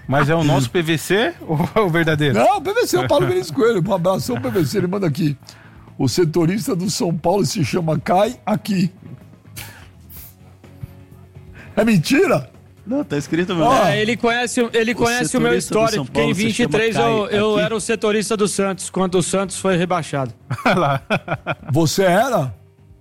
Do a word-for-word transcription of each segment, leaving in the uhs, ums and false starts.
Mas é o nosso P V C ou é o verdadeiro? Não, o P V C é o Paulo Vinícius Coelho. Um abração, P V C. Ele manda aqui. O setorista do São Paulo se chama Cai aqui. É mentira? Não, tá escrito mesmo. Oh, é, ele conhece, ele conhece o, o meu histórico, porque em vinte e três eu, eu era o setorista do Santos, quando o Santos foi rebaixado. Você era?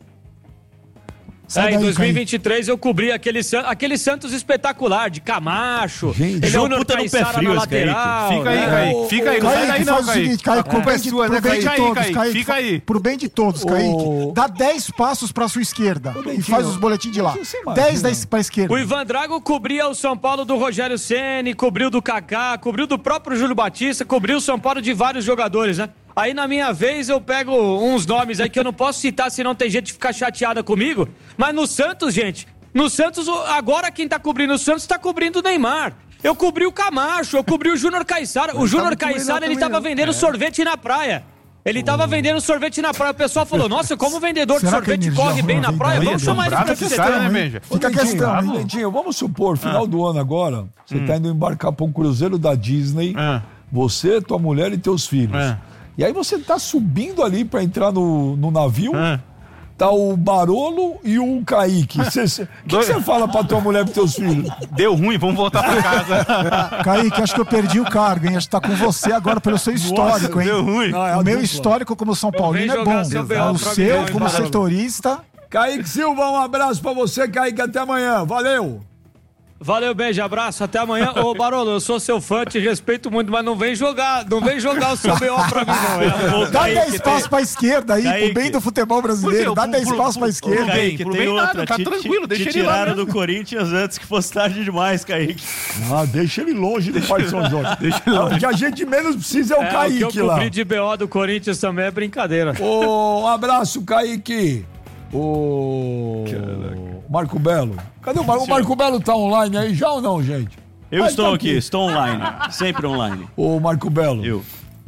É, em dois mil e vinte e três eu cobri aquele, aquele Santos espetacular, de Camacho, Júnior Caissara na lateral. Fica aí, Kaique. Fica aí, não sai daí não, Kaique. Kaique, pro bem de todos, Kaique. Fica aí. Pro bem de todos, Kaique. Dá dez passos pra sua esquerda e faz os boletins de lá. dez pra esquerda. O Ivan Drago cobria o São Paulo do Rogério Ceni, cobriu do Kaká, cobriu do próprio Júlio Batista, cobriu o São Paulo de vários jogadores, né? Aí, na minha vez, eu pego uns nomes aí que eu não posso citar, senão tem gente que fica chateada comigo. Mas no Santos, gente, no Santos, agora quem tá cobrindo o Santos tá cobrindo o Neymar. Eu cobri o Camacho, eu cobri o Júnior Caissara. O Júnior Caissara, ele tava vendendo sorvete na praia. Ele tava vendendo sorvete na praia. O pessoal falou, nossa, como o vendedor de sorvete corre bem na praia, vamos chamar ele pra esse cara, né, Benja? Fica a questão, Dentinho, vamos supor, final do ano agora, você tá indo embarcar pra um cruzeiro da Disney, você, tua mulher e teus filhos. E aí você tá subindo ali pra entrar no, no navio, ah. tá o Barolo e o Kaique. O que você fala pra tua mulher e pros teus filhos? Deu ruim, vamos voltar pra casa. Kaique, acho que eu perdi o cargo, hein? Acho que tá com você agora pelo seu histórico, Nossa, hein? Deu ruim. Não, é o meu histórico como São Paulino é bom. O seu, como setorista... Kaique Silva, um abraço pra você, Kaique, até amanhã. Valeu! Valeu, beijo, abraço, até amanhã. Ô, Barolo, eu sou seu fã, te respeito muito, mas não vem jogar, não vem jogar o seu B O pra mim, não. É, Dá dez passos tem... pra esquerda aí, Kaique. Pro bem do futebol brasileiro. Dá dez passos pra esquerda. Kaique, pro tem bem outra, nada, tá te, tranquilo, deixa te ele lá. Tiraram do Corinthians antes que fosse tarde demais, Kaique. Ah, deixa ele longe do Pai de São Jorge. Deixa ele longe. O que a gente menos precisa é o é, Kaique lá. O que eu cobri de B O do Corinthians também é brincadeira. Ô, um abraço, Kaique. O Marco Belo. Cadê o Marco? O Marco Belo tá online aí já ou não, gente? Eu ah, estou tá aqui, aqui, estou online. Sempre online. Ô, Marco Belo. Eu.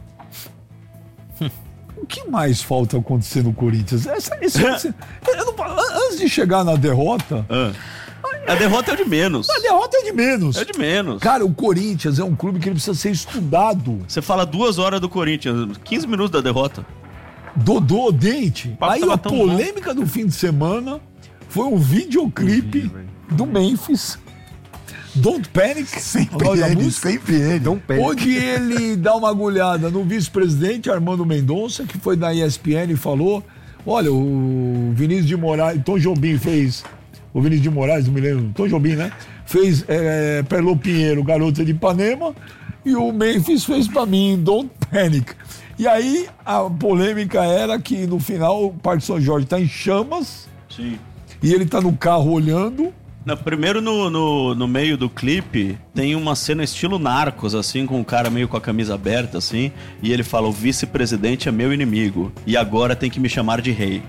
O que mais falta acontecer no Corinthians? Essa, esse, esse, eu não, antes de chegar na derrota... Ah. A derrota é de menos. A derrota é de menos. É de menos. Cara, o Corinthians é um clube que ele precisa ser estudado. Você fala duas horas do Corinthians, quinze minutos da derrota. Dodô, Dente. Aí a polêmica bom. do fim de semana foi um videoclipe vi, do Memphis. Don't Panic. Sempre ele, sempre ele. Don't Panic. Onde ele dá uma agulhada no vice-presidente Armando Mendonça, que foi da E S P N e falou, olha, o Vinícius de Moraes, Tom Jobim fez, o Vinícius de Moraes, não me lembro, Tom Jobim, né? Fez é, Perlô Pinheiro, Garota de Ipanema, e o Memphis fez pra mim, Don't Panic. E aí a polêmica era que no final o Parque São Jorge tá em chamas. Sim. E ele tá no carro olhando. Não, primeiro no, no, no meio do clipe tem uma cena estilo Narcos, assim, com o cara meio com a camisa aberta, assim, e ele fala, o vice-presidente é meu inimigo, e agora tem que me chamar de rei.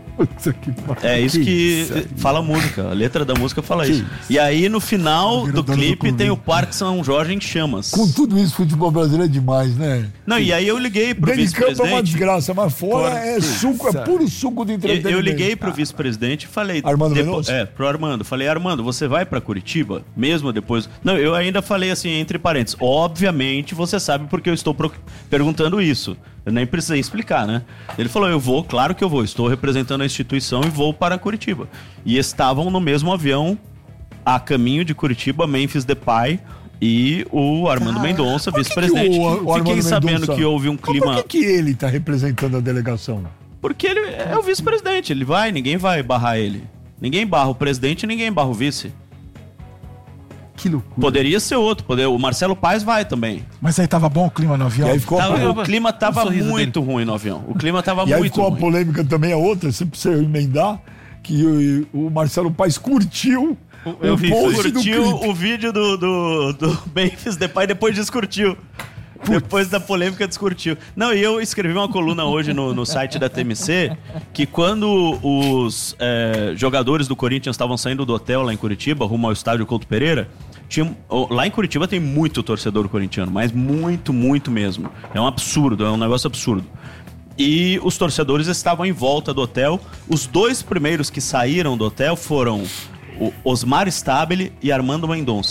É isso que, que fala a música, a letra da música fala que isso. isso. E aí no final do clipe do tem o Parque São Jorge em chamas. Com tudo isso, futebol brasileiro é demais, né? Não, e aí eu liguei pro vice-presidente. Campo é uma desgraça, mas fora Por... é suco, é puro suco de entretenimento. Eu, eu liguei pro vice-presidente e falei... Armando depois, É, pro Armando. Falei, Armando, você vai pra Curitiba? Mesmo depois... Não, eu ainda falei assim, entre parênteses, obviamente você sabe porque eu estou pro... perguntando isso. Eu nem precisei explicar, né? Ele falou, eu vou, claro que eu vou. Estou representando a instituição e vou para Curitiba. E estavam no mesmo avião, a caminho de Curitiba, Memphis Depay e o Armando Mendonça, vice-presidente. Fiquei sabendo Mendonça? que houve um clima... Mas por que, que ele está representando a delegação? Porque ele é o vice-presidente. Ele vai, ninguém vai barrar ele. Ninguém barra o presidente, ninguém barra o vice. Que loucura. Poderia ser outro, poder... o Marcelo Paes vai também. Mas aí tava bom o clima no avião? E aí ficou tava, o clima tava um muito dele. ruim no avião. O clima tava e muito ruim. E aí ficou ruim. A polêmica também, a outra, se você emendar, que o, o Marcelo Paes curtiu eu o vi, post curtiu do o vídeo do, do, do Memphis Depay, depois descurtiu. Putz. Depois da polêmica descurtiu. Não, e eu escrevi uma coluna hoje no, no site da T M C, que quando os é, jogadores do Corinthians estavam saindo do hotel lá em Curitiba, rumo ao estádio Couto Pereira, tinha, lá em Curitiba tem muito torcedor corintiano, mas muito, muito mesmo. É um absurdo, é um negócio absurdo. E os torcedores estavam em volta do hotel. Os dois primeiros que saíram do hotel foram o Osmar Stabile e Armando Mendonça.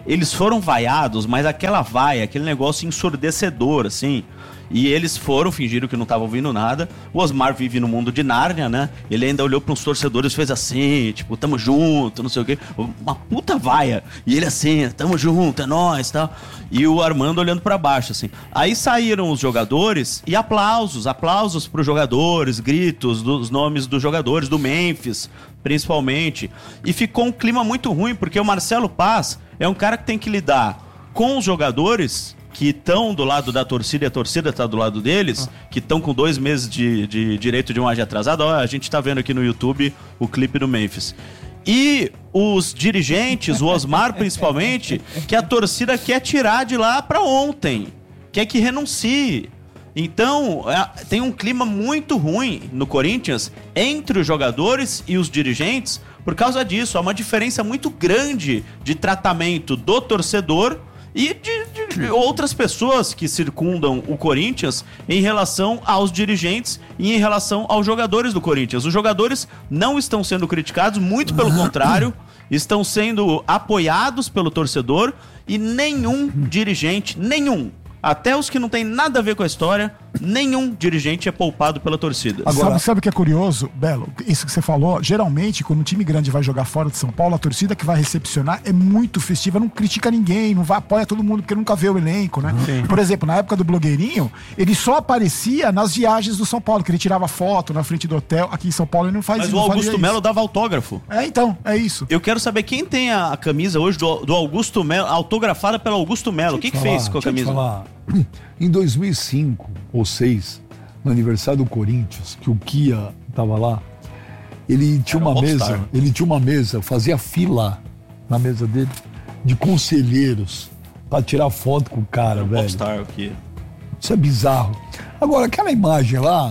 eles foram vaiados, mas aquela vaia, aquele negócio ensurdecedor, assim. E eles foram, fingiram que não estavam ouvindo nada. O Osmar vive no mundo de Nárnia, né? Ele ainda olhou para uns torcedores e fez assim, tipo, tamo junto, não sei o quê. Uma puta vaia. E ele assim, tamo junto, é nóis, tal. E o Armando olhando para baixo, assim. Aí saíram os jogadores e aplausos, aplausos pros jogadores, gritos dos nomes dos jogadores, do Memphis, principalmente. E ficou um clima muito ruim, porque o Marcelo Paz é um cara que tem que lidar com os jogadores que estão do lado da torcida e a torcida está do lado deles, que estão com dois meses de, de direito de imagem atrasada. Ó, a gente está vendo aqui no YouTube o clipe do Memphis. E os dirigentes, o Osmar principalmente, que a torcida quer tirar de lá para ontem, quer que renuncie. Então, é, tem um clima muito ruim no Corinthians entre os jogadores e os dirigentes por causa disso. Há uma diferença muito grande de tratamento do torcedor e de, de outras pessoas que circundam o Corinthians em relação aos dirigentes e em relação aos jogadores do Corinthians. Os jogadores não estão sendo criticados, muito pelo contrário, estão sendo apoiados pelo torcedor e nenhum dirigente, nenhum, até os que não tem nada a ver com a história, nenhum dirigente é poupado pela torcida. Agora, sabe, sabe o que é curioso, Belo? Isso que você falou, geralmente, quando um time grande vai jogar fora de São Paulo, a torcida que vai recepcionar é muito festiva, não critica ninguém, não vai, apoia todo mundo, porque nunca vê o elenco, né? Sim. Por exemplo, na época do Blogueirinho, ele só aparecia nas viagens do São Paulo, que ele tirava foto na frente do hotel. Aqui em São Paulo ele não faz Mas isso. Mas o Augusto Melo dava autógrafo. É, então, é isso. Eu quero saber quem tem a camisa hoje do, do Augusto Melo, autografada pelo Augusto Melo. O que que fez com a camisa? Em dois mil e cinco ou dois mil e seis, no aniversário do Corinthians, que o Kia tava lá, ele tinha Era uma um mesa, rockstar. ele tinha uma mesa, fazia fila na mesa dele de conselheiros pra tirar foto com o cara, velho. Rockstar, o Kia. Isso é bizarro. Agora, aquela imagem lá,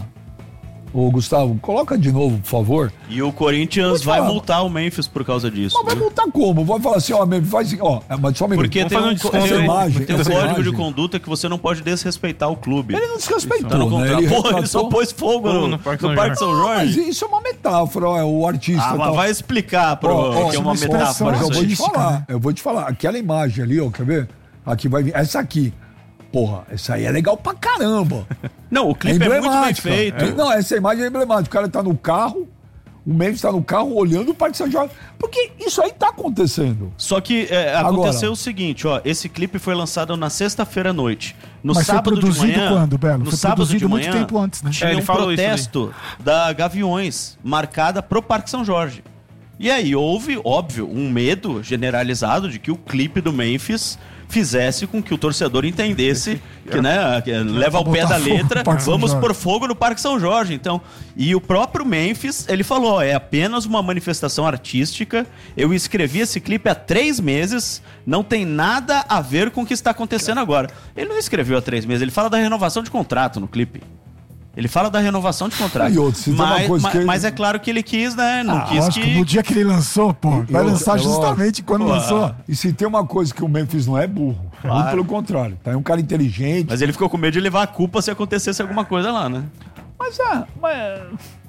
ô Gustavo, coloca de novo, por favor. E o Corinthians vai falar. multar o Memphis por causa disso. Mas vai multar como? Vai falar assim, ó, Memphis, faz assim, ó, mas só um minuto. Porque tem um, fazer um tem, desconto tem, aí. imagem, tem um essa código imagem. de conduta que você não pode desrespeitar o clube. Ele não desrespeitou, Tá no né? contrato. Ele, Pô, retratou- ele só pôs fogo no, Fogo no no Parque Parque São São Jorge. Mas isso é uma metáfora, ó, é o artista. Ah, mas tal. vai explicar pro, Ó, ó, que é uma uma expressão, metáfora Mas eu isso vou aí. te artística, falar, né? eu vou te falar. Aquela imagem ali, ó, quer ver? Aqui vai vir. Essa aqui. Porra, essa aí é legal pra caramba. Não, o É clipe é, muito bem emblemática. feito. É, não, essa imagem é emblemática. O cara tá no carro, o Memphis tá no carro olhando o Parque São Jorge. Porque isso aí tá acontecendo. Só que é, Agora. aconteceu o seguinte, ó, esse clipe foi lançado na sexta-feira à noite. No Mas foi sábado de produzido manhã, quando, Belo? No Foi sábado produzido de muito manhã, tempo antes, né? Tinha É, ele um falou isso protesto da Gaviões marcada pro Parque São Jorge. E aí houve, óbvio, um medo generalizado de que o clipe do Memphis fizesse com que o torcedor entendesse que, né, que leva ao pé botar da fogo letra, no Parque São vamos Jorge. pôr fogo no Parque São Jorge. Então, e o próprio Memphis, ele falou, ó, é apenas uma manifestação artística, eu escrevi esse clipe há três meses, não tem nada a ver com o que está acontecendo agora. Ele não escreveu há três meses, ele fala da renovação de contrato no clipe. Ele fala da renovação de contrato. E outro, se tem uma mas, coisa mas, que ele- mas é claro que ele quis, né? Não Ah, quis lógico, que... no dia que ele lançou, pô, vai eu- lançar é justamente quando Pô, lançou. E se tem uma coisa que o Memphis não é burro, Claro. muito pelo contrário. Tá? É um cara inteligente. Mas ele ficou com medo de levar a culpa se acontecesse alguma coisa lá, né? Mas é. Mas...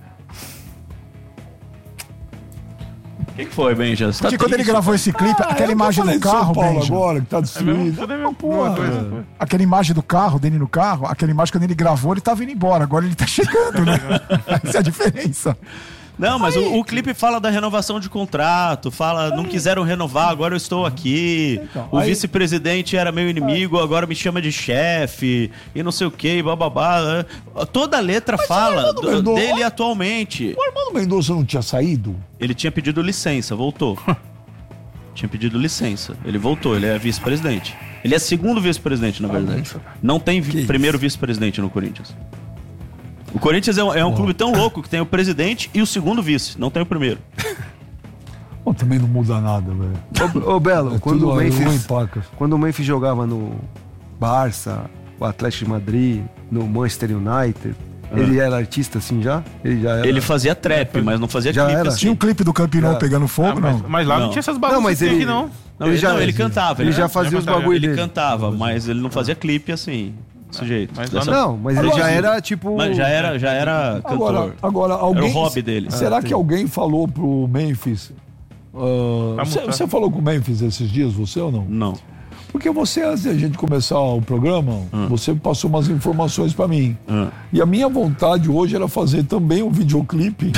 O que, que foi, Benja? Você tá Porque quando ele triste? gravou esse clipe, Ah, aquela eu imagem falei do de São carro, Paulo Benja, agora, que tá É mesmo? destruído. Foda mesmo. Porra, Uma coisa, velho. pô. aquela imagem do carro, dele no carro, aquela imagem quando ele gravou, ele tava indo embora, agora ele tá chegando, né? Essa é a diferença. Não, mas o, o clipe fala da renovação de contrato, fala, não quiseram renovar, agora eu estou aqui. Então, o aí- vice-presidente era meu inimigo, agora me chama de chefe, e não sei o que, bababá. né? Toda a letra fala Armando do- Mendonça- dele atualmente. O Armando Mendonça não tinha saído? Ele tinha pedido licença, voltou. Tinha pedido licença, ele voltou, ele é vice-presidente. Ele é segundo vice-presidente, na verdade. Não tem vi- primeiro vice-presidente no Corinthians. O Corinthians é um, é um clube tão louco que tem o presidente e o segundo vice, não tem o primeiro. Bom, também não muda nada, velho. Ô, ô, Belo, É quando, tudo o ruim, Memphis, pacas. quando o Memphis jogava no Barça, o Atlético de Madrid, no Manchester United, ele era artista assim já? Ele já era... Ele fazia trap, mas não fazia Já clipe era? assim. Tinha um clipe do Campinou Já. pegando Ah, fogo, mas, não? mas lá não, Não. tinha essas bagunças Não, mas que tem ele- aqui, não. Não, Ele ele, já- não, ele cantava. Ele Ele, já fazia os bagulho ele dele. cantava, mas ele não fazia clipe assim, desse jeito. mas lá Dessa- Não, mas ele Agora, já era tipo... Mas já era, já era cantor. Agora, agora alguém. Era o hobby dele. Será Ah, que tem. alguém falou pro Memphis Uh, você, você falou com o Memphis esses dias, você ou não? Não. Porque você, antes da gente começar o programa, hum. você passou umas informações pra mim. Hum. E a minha vontade hoje era fazer também um videoclipe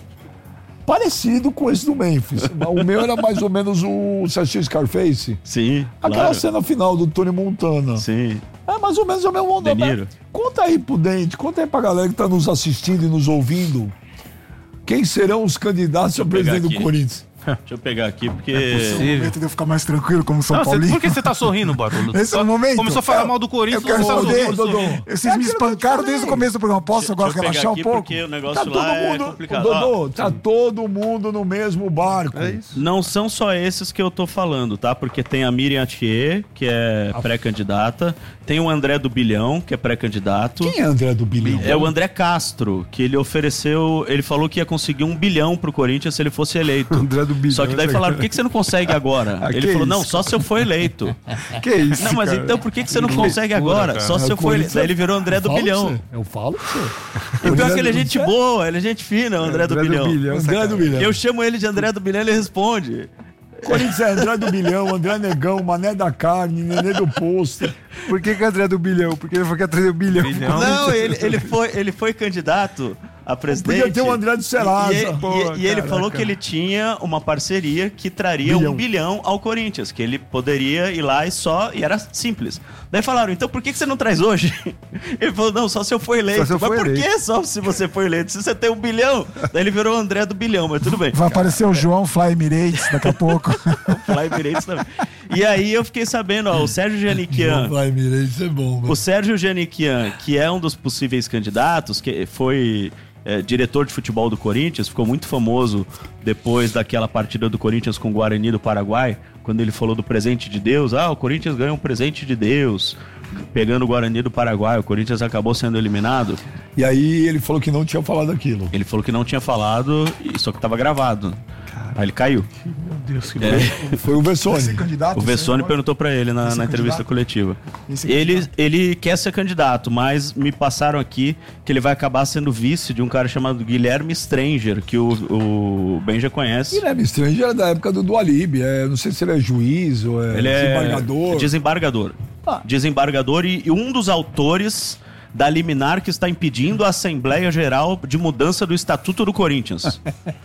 parecido com esse do Memphis. O meu era mais ou menos o Você assistiu Scarface? Sim, aquela claro. cena final do Tony Montana. Sim. É mais ou menos o mesmo onda. Conta aí pro Dente, conta aí pra galera que tá nos assistindo e nos ouvindo. Quem serão os candidatos a presidente do Corinthians? Deixa eu pegar aqui, porque... É o momento de eu ficar mais tranquilo como São Paulo. Por que você tá sorrindo, Barolo? Esse é o momento. Começou a falar mal do Corinthians. Eu quero você tá saber, sorrindo, Dodô. sorrindo. Vocês me espancaram desde o começo do programa. Posso agora relaxar um pouco? Porque o negócio tá todo lá mundo, é complicado. Dodô, Ó, tá todo mundo no mesmo barco. É isso. não são só esses que eu tô falando, tá? Porque tem a Miriam Atier, que é pré-candidata. Tem o André do Bilhão, que é pré-candidato. Quem é André do Bilhão? É o André Castro, que ele ofereceu... Ele falou que ia conseguir um bilhão pro Corinthians se ele fosse eleito. André do Bilhão. Só que daí falaram, por que que você não consegue agora? Ah, ele que falou, isso? não, só se eu for eleito. Que isso, Não, mas cara? então por que que você não consegue agora? cara. Só se É, eu o for eleito. Corinthians- Daí ele virou André do Eu falo pra Bilhão. você, Eu falo pra você. E pior que ele é do gente Bilhão. boa, ele é gente fina, o André do André Bilhão. Bilhão, André do Bilhão. Eu chamo ele de André do Bilhão, ele responde. Corinthians é André do Bilhão, André Negão, Mané da Carne, Nenê do Posto. Por que que é André do Bilhão? Porque ele falou que é André do Bilhão. Bilhão. Não, ele, ele, foi, ele foi candidato a presidente. Podia ter o André do Serasa. E, e- Pô, e ele caraca. falou que ele tinha uma parceria que traria Bilhão. um bilhão ao Corinthians, que ele poderia ir lá e só, e era simples. Daí falaram, então por que que você não traz hoje? Ele falou, não, só se eu for eleito. Só se eu mas for por eleito. que só se você for eleito? Se você tem um bilhão? Daí ele virou o André do Bilhão, mas tudo bem. Vai aparecer o João Fly Emirates daqui a pouco. Fly Emirates também. E aí eu fiquei sabendo, ó, o Sérgio Janiquian... Vai, Mirei, isso é bom. O Sérgio Janiquian, que é um dos possíveis candidatos, que foi é, diretor de futebol do Corinthians, ficou muito famoso depois daquela partida do Corinthians com o Guarani do Paraguai, quando ele falou do presente de Deus. Ah, o Corinthians ganha um presente de Deus, pegando o Guarani do Paraguai. O Corinthians acabou sendo eliminado. E aí ele falou que não tinha falado aquilo. Ele falou que não tinha falado, só que estava gravado. Aí ele caiu. Meu Deus, que É. Foi o Vessone. Candidato, O Vessone você perguntou pra ele na, Esse na é entrevista candidato? coletiva. Esse é Ele, candidato? ele quer ser candidato, mas me passaram aqui que ele vai acabar sendo vice de um cara chamado Guilherme Stranger, que o, o Ben já conhece. Guilherme Stranger era da época do Dualib. É, não sei se ele é juiz ou é Ele é desembargador. desembargador. Ah. Desembargador e, e um dos autores da liminar que está impedindo a Assembleia Geral de mudança do Estatuto do Corinthians.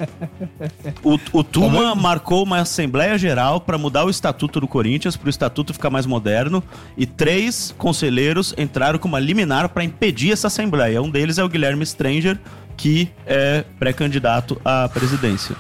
O, o Tuma marcou uma Assembleia Geral para mudar o Estatuto do Corinthians, para o Estatuto ficar mais moderno, e três conselheiros entraram com uma liminar para impedir essa Assembleia. Um deles é o Guilherme Stranger, que é pré-candidato à presidência.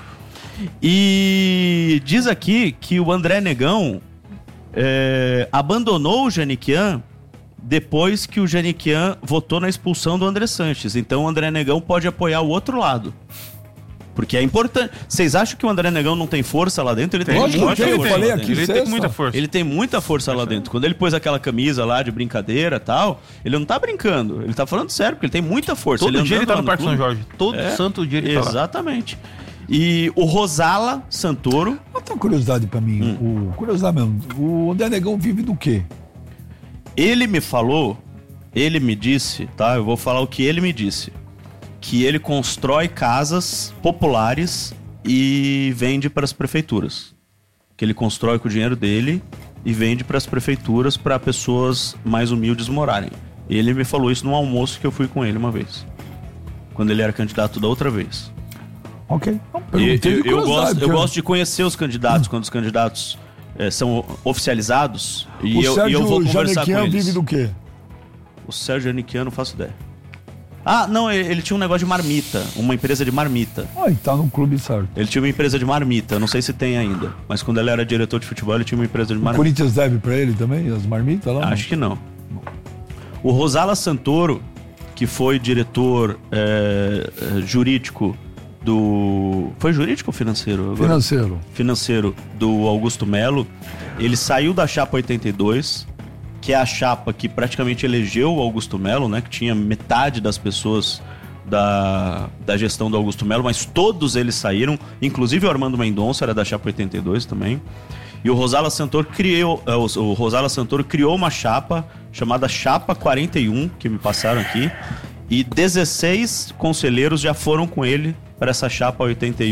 E diz aqui que o André Negão é, abandonou o Janiquian depois que o Janiquian votou na expulsão do André Sanches. Então o André Negão pode apoiar o outro lado. Porque é importante. Vocês acham que o André Negão não tem força lá dentro? Ele tem, Lógico muita que tem, eu força falei lá aqui. dentro. Ele tem Sexta. muita força. Ele tem muita força lá dentro. Quando ele pôs aquela camisa lá de brincadeira e tal, ele não tá brincando. Ele tá falando sério, porque ele tem muita força. Todo dia ele tá andando no lá Parque São clube. Jorge. Todo É, santo dia ele tá lá. Exatamente. E o Rosala Santoro, Mas tem uma curiosidade pra mim. O, curiosidade mesmo. O André Negão vive do quê? ele me falou, ele me disse, tá? Eu vou falar o que ele me disse. Que ele constrói casas populares e vende para as prefeituras. Que ele constrói com o dinheiro dele e vende para as prefeituras para pessoas mais humildes morarem. Ele me falou isso num almoço que eu fui com ele uma vez. Quando ele era candidato da outra vez. Ok. Não, E, perguntei de eu, eu, curiosidade, gosto, eu porque gosto de conhecer os candidatos, quando os candidatos eh, são oficializados. E o eu, e Sérgio eu vou conversar com Janequian eles. vive do quê? O Sérgio Janiquian, não faço ideia. Ah, não, ele, ele tinha um negócio de marmita, uma empresa de marmita. Ah, ele tá no clube certo. Ele tinha uma empresa de marmita, eu não sei se tem ainda, mas quando ele era diretor de futebol, ele tinha uma empresa de O marmita. Corinthians deve pra ele também, as marmitas lá? Acho que não. O Rosala Santoro, que foi diretor eh, eh, jurídico do... Foi jurídico ou financeiro? Agora? Financeiro. financeiro do Augusto Melo, ele saiu da chapa oitenta e dois, que é a chapa que praticamente elegeu o Augusto Melo, né, que tinha metade das pessoas da, da gestão do Augusto Melo, mas todos eles saíram, inclusive o Armando Mendonça era da chapa oitenta e dois também. E o Rosala Santoro criou, o, o Rosala Santoro criou uma chapa chamada Chapa quarenta e um, que me passaram aqui, e dezesseis conselheiros já foram com ele para essa chapa oitenta e um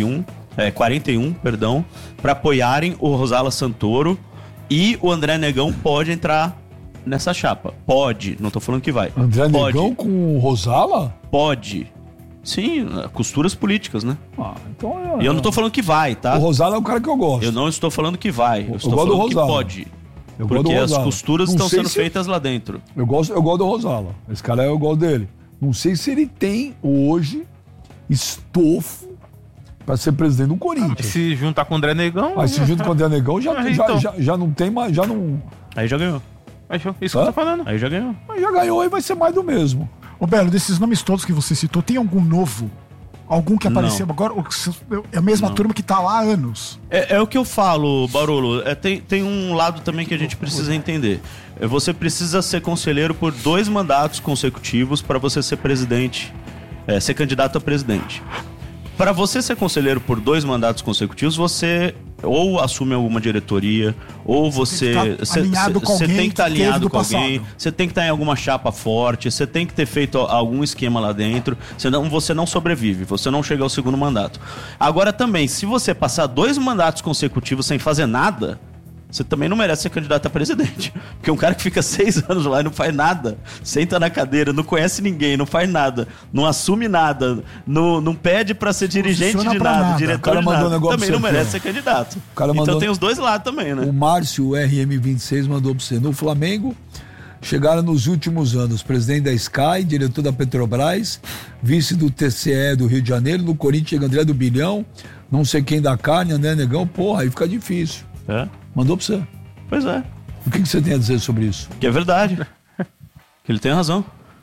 é, quarenta e um, perdão, para apoiarem o Rosala Santoro, e o André Negão pode entrar nessa chapa. Pode, não tô falando que vai. André pode. Negão com o Rosala? Pode. Sim, costuras políticas, né? Ah, então é... E eu não tô falando que vai, tá? O Rosala é o cara que eu gosto. Eu não estou falando que vai, eu, Eu estou gosto do falando que Rosala. pode. Eu gosto Porque do as Rosala. costuras Não estão sei sendo se- feitas lá dentro. Eu gosto, eu gosto do Rosala. Esse cara eu gosto dele. Não sei se ele tem hoje estofo pra ser presidente do Corinthians. Se juntar com o André Negão. Mas se junto com o André Negão já, Ah, já, então. já, já não tem mais, já não. Aí já ganhou. Achou? Isso Hã? que eu tô falando. Aí já ganhou. Mas já ganhou e vai ser mais do mesmo. Ô, Belo, desses nomes todos que você citou, tem algum novo? Algum que apareceu Não. agora? Ou que se- É a mesma Não. turma que tá lá há anos. É, é o que eu falo, Barolo. É, tem, tem um lado também que a gente precisa entender. É, você precisa ser conselheiro por dois mandatos consecutivos para você ser presidente, é, ser candidato a presidente. Para você ser conselheiro por dois mandatos consecutivos, você ou assume alguma diretoria, ou você tem que estar alinhado com você alguém tem que estar que teve alinhado do com alguém, passado. você tem que estar em alguma chapa forte, você tem que ter feito algum esquema lá dentro, senão você não sobrevive, você não chega ao segundo mandato. Agora também, se você passar dois mandatos consecutivos sem fazer nada, você também não merece ser candidato a presidente. Porque um cara que fica seis anos lá e não faz nada, senta na cadeira, não conhece ninguém, não faz nada, não assume nada, não, não pede pra ser dirigente funciona de pra nada, nada. O diretor cara de mandou nada, um negócio também pra não você merece aqui, ser candidato. cara Então mandou- tem os dois lados também, né? O Márcio R M vinte e seis mandou pra você. No Flamengo, chegaram nos últimos anos presidente da Sky, diretor da Petrobras, vice do T C E do Rio de Janeiro. No Corinthians chega André do Bilhão, não sei quem da carne, André Negão. Porra, aí fica difícil. É, Mandou pra você. pois é, O que, que você tem a dizer sobre isso? que é verdade. Que ele tem razão.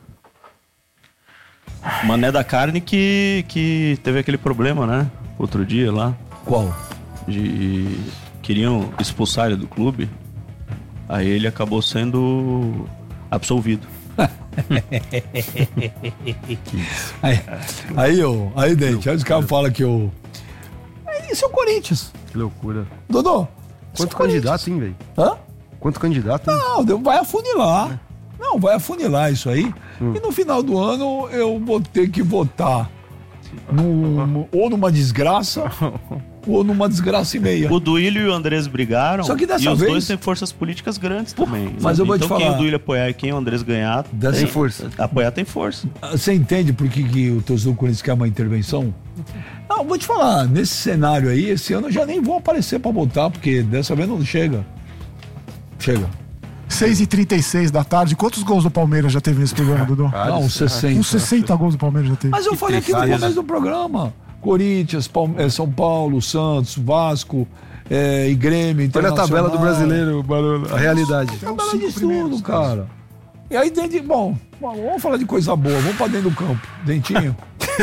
Mané da carne que, que teve aquele problema, né? Outro dia lá. Qual? De queriam expulsar ele do clube, aí ele acabou sendo absolvido. Aí, aí, ô, aí, Dente, aí os caras falam que o. É isso, é o Corinthians. Que loucura. Dodô. Quanto isso é o candidato, hein, velho? Corinthians. Hã? Quanto candidato, hein? Não, deu- vai afunilar. Não, vai afunilar isso aí. E no final do ano eu vou ter que votar num- ou numa desgraça ou numa desgraça e meia. O Duílio e o Andrés brigaram. Só que dessa e os vez- dois têm forças políticas grandes também. mas né? eu vou te então quem falar. o Duílio apoiar e quem o Andrés ganhar, Dessa- Tem força. apoiar tem força. Você entende por que, que o torcedor do Corinthians quer uma intervenção? Não, vou te falar, nesse cenário aí, esse ano eu já nem vou aparecer pra votar, porque dessa vez não chega. Chega. seis e trinta e seis da tarde. Quantos gols do Palmeiras já teve nesse programa, Dudu? Não, uns sessenta. Uns sessenta gols do Palmeiras já teve. Mas eu falei aqui no tristeza. começo do programa. Corinthians, Palme- eh, São Paulo, Santos, Vasco eh, e Grêmio, Olha a tabela do Internacional. brasileiro, Barolo. A realidade. Tem uns Tabela cinco de primeiros, tudo, cara. E aí dentro de, bom, bom, vamos falar de coisa boa, vamos pra dentro do campo. Dentinho.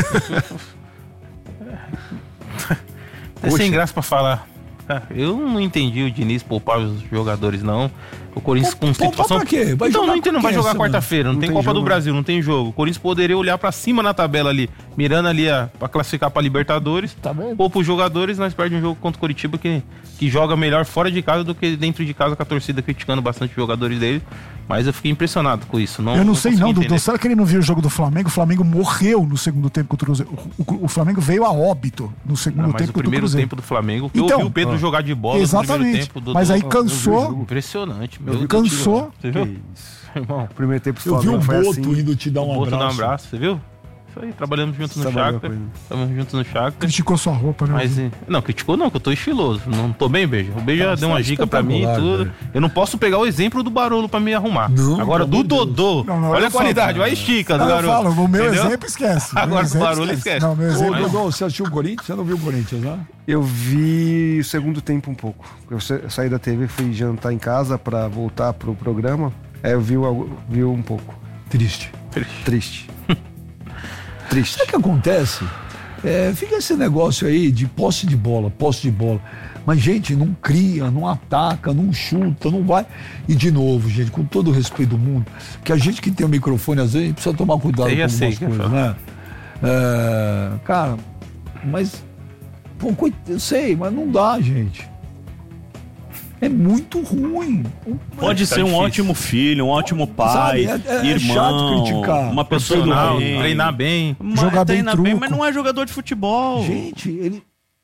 É sem graça pra falar. Ah, Eu não entendi o Diniz poupar os jogadores, não. O Corinthians com Poupar situação. pra quê? Vai então jogar não entendo, não com vai quem jogar essa quarta-feira, não, Não tem, tem Copa do jogo. Brasil, não tem jogo. O Corinthians poderia olhar pra cima na tabela ali, mirando ali a, pra classificar pra Libertadores. Tá vendo? Poupa os jogadores, nós perdemos um jogo contra o Coritiba que, que joga melhor fora de casa do que dentro de casa, com a torcida criticando bastante os jogadores dele. Mas eu fiquei impressionado com isso. Não, Eu não sei consegui não, Dudu. entender. Será que ele não viu o jogo do Flamengo? O Flamengo morreu no segundo tempo contra o Cruzeiro. O, o- o Flamengo veio a óbito no segundo Não, mas tempo o contra o primeiro Cruzeiro. tempo do Flamengo, Então, eu vi o Pedro jogar de bola no primeiro Exatamente. tempo. do- Mas aí do- cansou, Impressionante, meu vi Deus. cansou. Você viu? Que isso. Irmão, O primeiro tempo do Eu vi o Flamengo foi Boto assim. indo te dar um o Boto dá um abraço. abraço, você viu? Isso aí, trabalhamos juntos no Trabalhou Shakhtar. com ele. Estamos juntos no Shakhtar. criticou sua roupa, né? Mas, eh, não, criticou não, que eu tô estiloso. Não tô bem, Beija. O Beija Tá, deu uma tá dica pra mim e espetacular, tudo. velho. Eu não posso pegar o exemplo do Barolo pra me arrumar. Não, Agora, pelo do amor de Dodô, Não, não, olha eu a qualidade, falo. olha a estica do Não, eu garoto. falo, o meu Entendeu? exemplo esquece. Meu Agora o exemplo barulho esquece. Não, meu Ô, exemplo... Dodô, você assistiu o Corinthians? Você não viu o Corinthians, né? Eu vi o segundo tempo um pouco. Eu sa- eu saí da T V, fui jantar em casa pra voltar pro programa. Aí eu vi, o- vi um pouco. Triste. Triste. Triste. Sabe o que acontece? É, fica esse negócio aí de posse de bola, posse de bola. Mas, gente, não cria, não ataca, não chuta, não vai. E, de novo, gente, com todo o respeito do mundo, que a gente que tem o microfone, às vezes, precisa tomar cuidado Eu com já sei algumas o que eu coisas, né? É, cara, mas... Pô, coit- eu sei, mas não dá, gente. É muito ruim. Pode tá ser um difícil. ótimo filho, um ótimo pai, Sabe, é- é irmão, chato criticar. uma pessoa Profissional, do bem. treinar bem. Mas Jogar bem treina bem, truco. mas não é jogador de futebol. Gente, ele...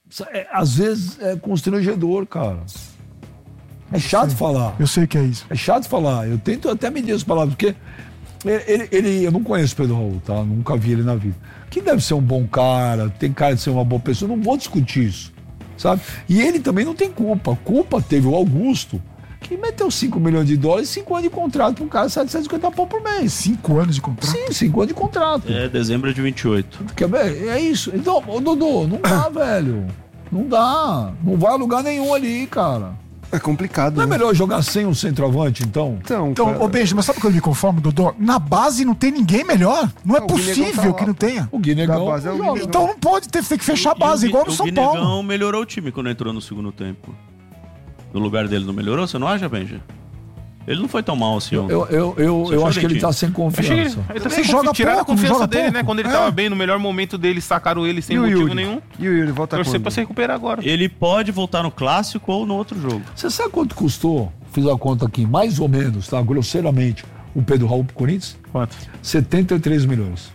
É, às vezes é constrangedor, cara. É chato falar. Eu sei que é isso. É chato falar. Eu tento até medir as palavras, porque ele, ele, eu não conheço o Pedro Raul, tá? Nunca vi ele na vida. Que deve ser um bom cara, tem cara de ser uma boa pessoa, não vou discutir isso, sabe? E ele também não tem culpa. Culpa teve o Augusto, que meteu cinco milhões de dólares e cinco anos de contrato para um cara de setecentos e cinquenta pau por mês. cinco anos de contrato? Sim, cinco anos de contrato. É, dezembro de vinte e oito. Quer ver? É isso. Então, ô, Dodô, não dá, velho. Não dá. Não vai a lugar nenhum ali, cara. É complicado, Não é né? melhor jogar sem um centroavante, então? Então, Então, cara, ô Benji, mas sabe o que eu me conformo, Dodô? Na base não tem ninguém melhor. Não é Ah, o Guinegão tá possível lá. que não tenha. O Guinegão Da base é o joga. Guinegão. Então não pode ter, tem que fechar a base, igual no o São Guinegão Paulo. melhorou o time quando entrou no segundo tempo. No lugar dele não melhorou? Você não acha, Benji? Ele não foi tão mal assim. ontem. Eu, eu, eu, Você eu achou, acho que ele Dentinho? tá sem Achei que confiança. ele tá Também sem joga confi- tiraram a pouco, não confiança joga dele, pouco. né? Quando ele É. tava bem, no melhor momento dele, sacaram ele sem E o motivo Yuri? nenhum. E o Yuri volta Torcer quando? pra se recuperar agora. Ele pode voltar no clássico ou no outro jogo. Você sabe quanto custou? Fiz a conta aqui, mais ou menos, tá? Grosseiramente, o Pedro Raul pro Corinthians? Quanto? setenta e três milhões.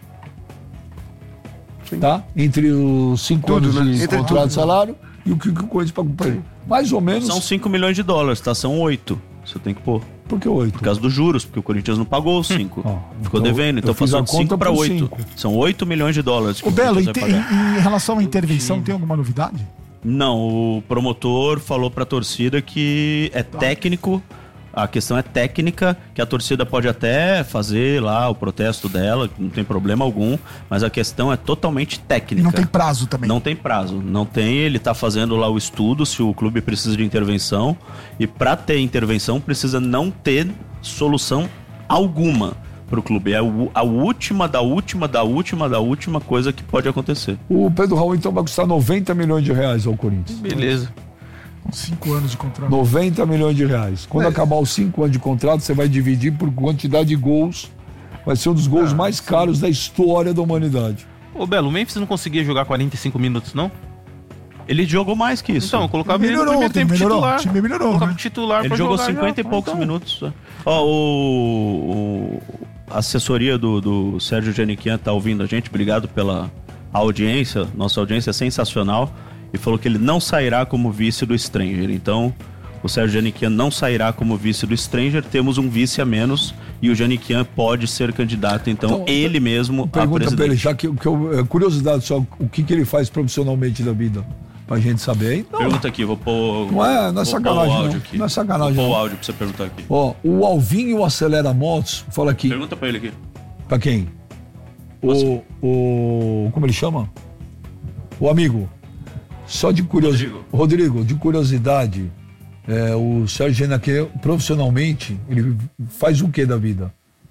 Tá? Entre os cinco Tudo, anos né? de Entre contrato tudo. de salário e o que, que o Corinthians pagou pra ele. Mais ou menos. São cinco milhões de dólares, tá? São oito. Você tem que pôr. Por que oito? Por causa dos juros, porque o Corinthians não pagou os cinco. Ó, Ficou então, devendo. Então eu fiz passou a de conta cinco para por oito. cinco. São oito milhões de dólares que Ô o Belo, em, Corinthians te- vai pagar. em- em relação à intervenção, tem alguma novidade? Não, o promotor falou pra torcida que é técnico, a questão é técnica, que a torcida pode até fazer lá o protesto dela, não tem problema algum, mas a questão é totalmente E técnica. não tem prazo também. Não tem prazo, não tem, ele tá fazendo lá o estudo se o clube precisa de intervenção, e pra ter intervenção precisa não ter solução alguma pro clube. É o- a última da última da última da última coisa que pode acontecer. O Pedro Raul, então, vai custar noventa milhões de reais ao Corinthians. Beleza. Com cinco anos de contrato. noventa milhões de reais. Quando acabar os cinco anos de contrato, você vai dividir por quantidade de gols. Vai ser um dos gols mais caros da história da humanidade. Ô, Belo, o Memphis não conseguia jogar quarenta e cinco minutos, não? Ele jogou mais que isso. Então, eu colocava ele no Melhorou, primeiro tempo melhorou. titular. O time melhorou, Colocava né? titular Ele pra jogou jogar cinquenta já. e poucos Então, minutos. Ó, o, o- a assessoria do, do Sérgio Giannichyan tá ouvindo a gente. Obrigado pela audiência. Nossa audiência é sensacional. E falou que ele não sairá como vice do Stranger. Então, o Sérgio Giannichyan não sairá como vice do Stranger. Temos um vice a menos. E o Giannichyan pode ser candidato, então, Então, ele mesmo a Pergunta pra ele, presidente. já que, que eu, é, curiosidade só, o que, que ele faz profissionalmente da vida? Pra gente saber. Então, Pergunta aqui, vou pôr. Não é- não é vou pôr sacanagem, o áudio não. aqui. Não é sacanagem, Vou pôr não. o áudio pra você perguntar aqui. ó, o Alvinho Acelera Motos, fala aqui. Pergunta pra ele aqui. Pra quem? O, o. Como ele chama? O amigo. Só de curiosidade. Rodrigo. Rodrigo, de curiosidade, é, o Sérgio Giannichyan, profissionalmente, ele faz o que da vida?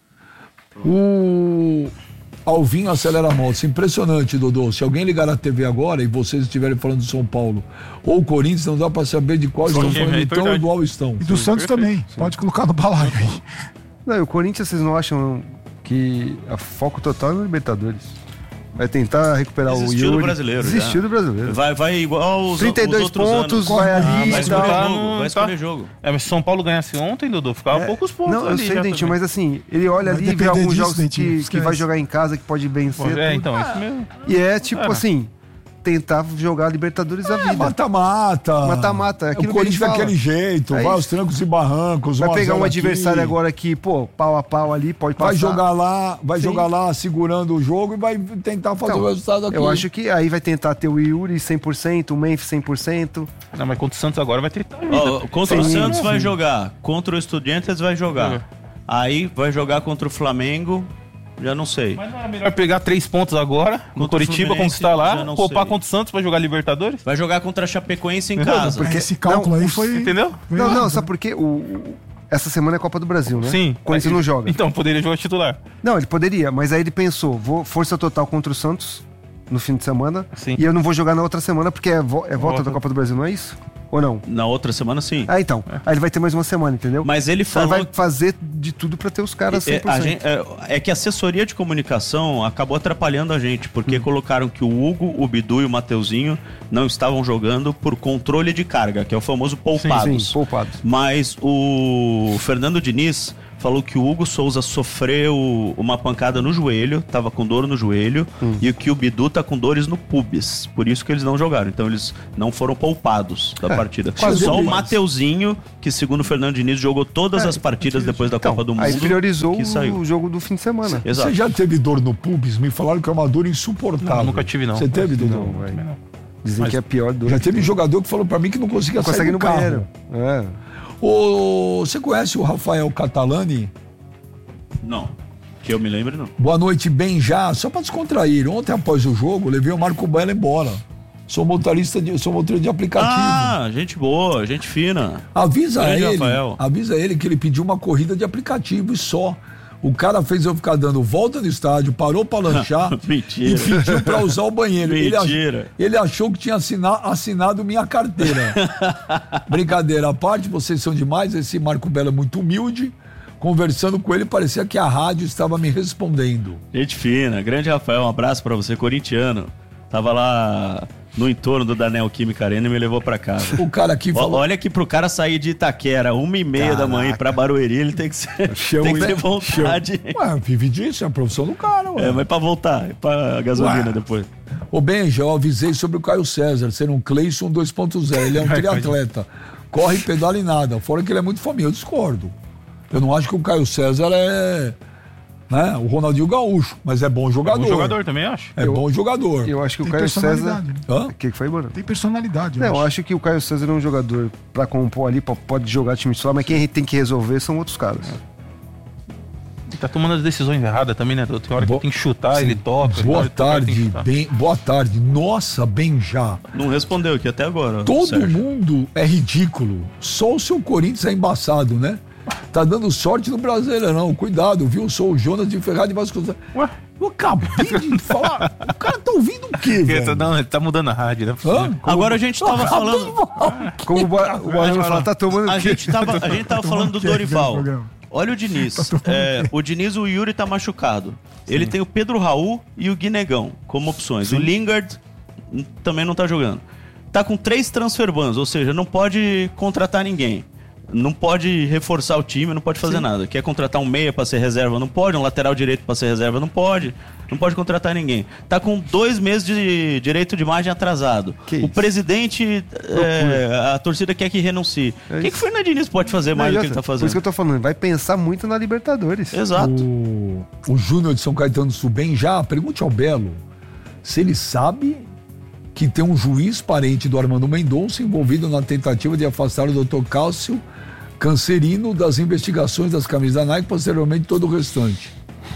O Alvinho Acelera Motos. Impressionante, Dodô. Se alguém ligar na T V agora e vocês estiverem falando de São Paulo ou Corinthians, não dá pra saber de qual estão é falando, verdade. tão igual estão. E do Santos também. Pode colocar no balaio aí. Não, e o Corinthians, vocês não acham que a foco total é no Libertadores? Vai tentar recuperar Desistiu o Yuri. do brasileiro. Desistiu já. do brasileiro. Vai, vai igual os, trinta e dois os outros pontos, anos. vai Ah, ali vai e escolher tal. jogo, Não vai tá. escolher jogo. É, mas se São Paulo ganhasse ontem, Dudu, ficava poucos pontos Não, eu ali sei, já Dentinho, também. mas assim, ele olha Vai ali e vê depender alguns disso, jogos Dentinho, que, que esquece. vai jogar em casa, que pode vencer. Pô, é, tudo. então, isso mesmo. E é tipo Era. assim, tentar jogar a Libertadores da É, vida. mata-mata. Mata-mata, é o aquilo que a Corinthians gente fala. daquele jeito, É vai isso. aos trancos e barrancos. Vai um a pegar zero um aqui, adversário agora que, pô, pau a pau ali, pode passar. vai jogar lá, vai Sim. jogar lá segurando o jogo e vai tentar fazer Então, o resultado aqui. Eu acho que aí vai tentar ter o Yuri cem por cento, o Memphis cem por cento. Não, mas contra o Santos agora vai ter. Ó, contra o Sim, Santos sim. vai jogar, contra o Estudiantes vai jogar. Aí vai jogar contra o Flamengo, já não sei. Mas não era melhor pegar três pontos agora, no Contra o Coritiba, Fluminense, conquistar já lá, não poupar sei. contra o Santos pra jogar Libertadores? Vai jogar contra a Chapecoense em casa. Porque- Esse cálculo não, aí os- foi. Entendeu? foi Não, não, errado. sabe por quê? O, o- essa semana é Copa do Brasil, né? Sim. O Corinthians não joga. Então, poderia jogar titular. Não, ele poderia, mas aí ele pensou, vou força total contra o Santos no fim de semana Sim. e eu não vou jogar na outra semana porque é, vo- é volta Volta. da Copa do Brasil, não é isso? Ou não? Na outra semana, sim. Ah, então. Aí ele vai ter mais uma semana, entendeu? Mas ele Ele falou... vai fazer de tudo pra ter os caras cem É, por cento. a gente- é, é que a assessoria de comunicação acabou atrapalhando a gente, porque colocaram que o Hugo, o Bidu e o Mateuzinho não estavam jogando por controle de carga, que é o famoso poupados. Sim, poupados. Mas o Fernando Diniz falou que o Hugo Souza sofreu uma pancada no joelho, tava com dor no joelho, hum. e que o Bidu tá com dores no pubis. Por isso que eles não jogaram. Então eles não foram poupados da é, partida. Só o Mateuzinho, que segundo o Fernando Diniz, jogou todas é, as partidas depois da então, Copa do Mundo. Aí priorizou o jogo do fim de semana. Exato. Você já teve dor no pubis? Me falaram que é uma dor insuportável. Não, nunca tive, não. Você teve dor? Não, velho. Não. Dizem Mas que é a pior dor. Já teve tem. jogador que falou pra mim que não conseguia não sair consegue do no carro. Banheiro. É. O, você conhece o Rafael Catalani? Não. Que eu me lembro, não. Boa noite, bem já. Só pra descontrair. Ontem, após o jogo, levei o Marco Belo embora. Sou motorista de, sou motorista de aplicativo. Ah, gente boa, gente fina. Avisa Grande ele, Rafael. avisa ele que ele pediu uma corrida de aplicativo e só. O cara fez eu ficar dando volta no estádio, parou pra lanchar Mentira. e pediu pra usar o banheiro. Mentira. Ele, ach, ele achou que tinha assina, assinado minha carteira. Brincadeira à parte, vocês são demais. Esse Marco Belo é muito humilde. Conversando com ele, parecia que a rádio estava me respondendo. Gente fina, grande Rafael, um abraço pra você, corintiano. Tava lá no entorno do Danel Química Arena e me levou pra casa. O cara aqui falou... Olha que pro cara sair de Itaquera, uma e meia Caraca. da manhã pra Barueri, ele tem que, ser, Chão, tem que ter vontade. Chão. Ué, vive disso, é a profissão do cara. Ué. É, mas pra voltar, pra gasolina ué. depois. Ô Benja, eu avisei sobre o Caio César, ser um Cleison dois ponto zero. Ele é um triatleta. Corre, pedala e nada. Fora que ele é muito famoso, eu discordo. Eu não acho que o Caio César é... Né? O Ronaldinho Gaúcho, mas é bom jogador. É bom jogador também, acho. É eu, bom jogador. Eu acho que o Caio César... Hã? O que foi, mano? Tem personalidade. Eu, não, acho. eu acho que o Caio César é um jogador pra compor ali, pra, pode jogar time titular, mas quem tem que resolver são outros caras. Ele tá tomando as decisões erradas também, né? Tem hora que Bo... tem que chutar, Sim. ele toca. Boa tarde, bem, boa tarde. Nossa, bem já. Não respondeu aqui até agora. Todo Sérgio. mundo é ridículo. Só o seu Corinthians é embaçado, né? Tá dando sorte no Brasileirão. Cuidado, viu? Sou o Jonas de Ferrari de Vasconcelos. Ué? Eu acabei de falar. O cara tá ouvindo o quê, velho? Não, ele tá mudando a rádio, né? Hã? Agora a gente tava falando... Como o Barão fala, tá tomando a o quê? Gente tava, a gente tava falando do Dorival. Olha o Diniz. É, o Diniz, o Yuri tá machucado. Sim. Ele tem o Pedro Raul e o Guinegão como opções. Sim. O Lingard também não tá jogando. Tá com três transfer bans, ou seja, não pode contratar ninguém. Não pode reforçar o time, não pode fazer Sim. nada. Quer contratar um meia pra ser reserva? Não pode. Um lateral direito pra ser reserva? Não pode. Não pode contratar ninguém. Tá com dois meses de direito de imagem atrasado. Que o isso? presidente, é, a torcida quer que renuncie. O é que, que o Fernando Diniz pode fazer não, mais do que ele tá fazendo? Por isso que eu tô falando, vai pensar muito na Libertadores. Exato. O, o Júnior de São Caetano do Sul, bem já, pergunte ao Belo se ele sabe que tem um juiz parente do Armando Mendonça envolvido na tentativa de afastar o doutor Cássio Cancerino das investigações das camisas da Nike, posteriormente todo o restante.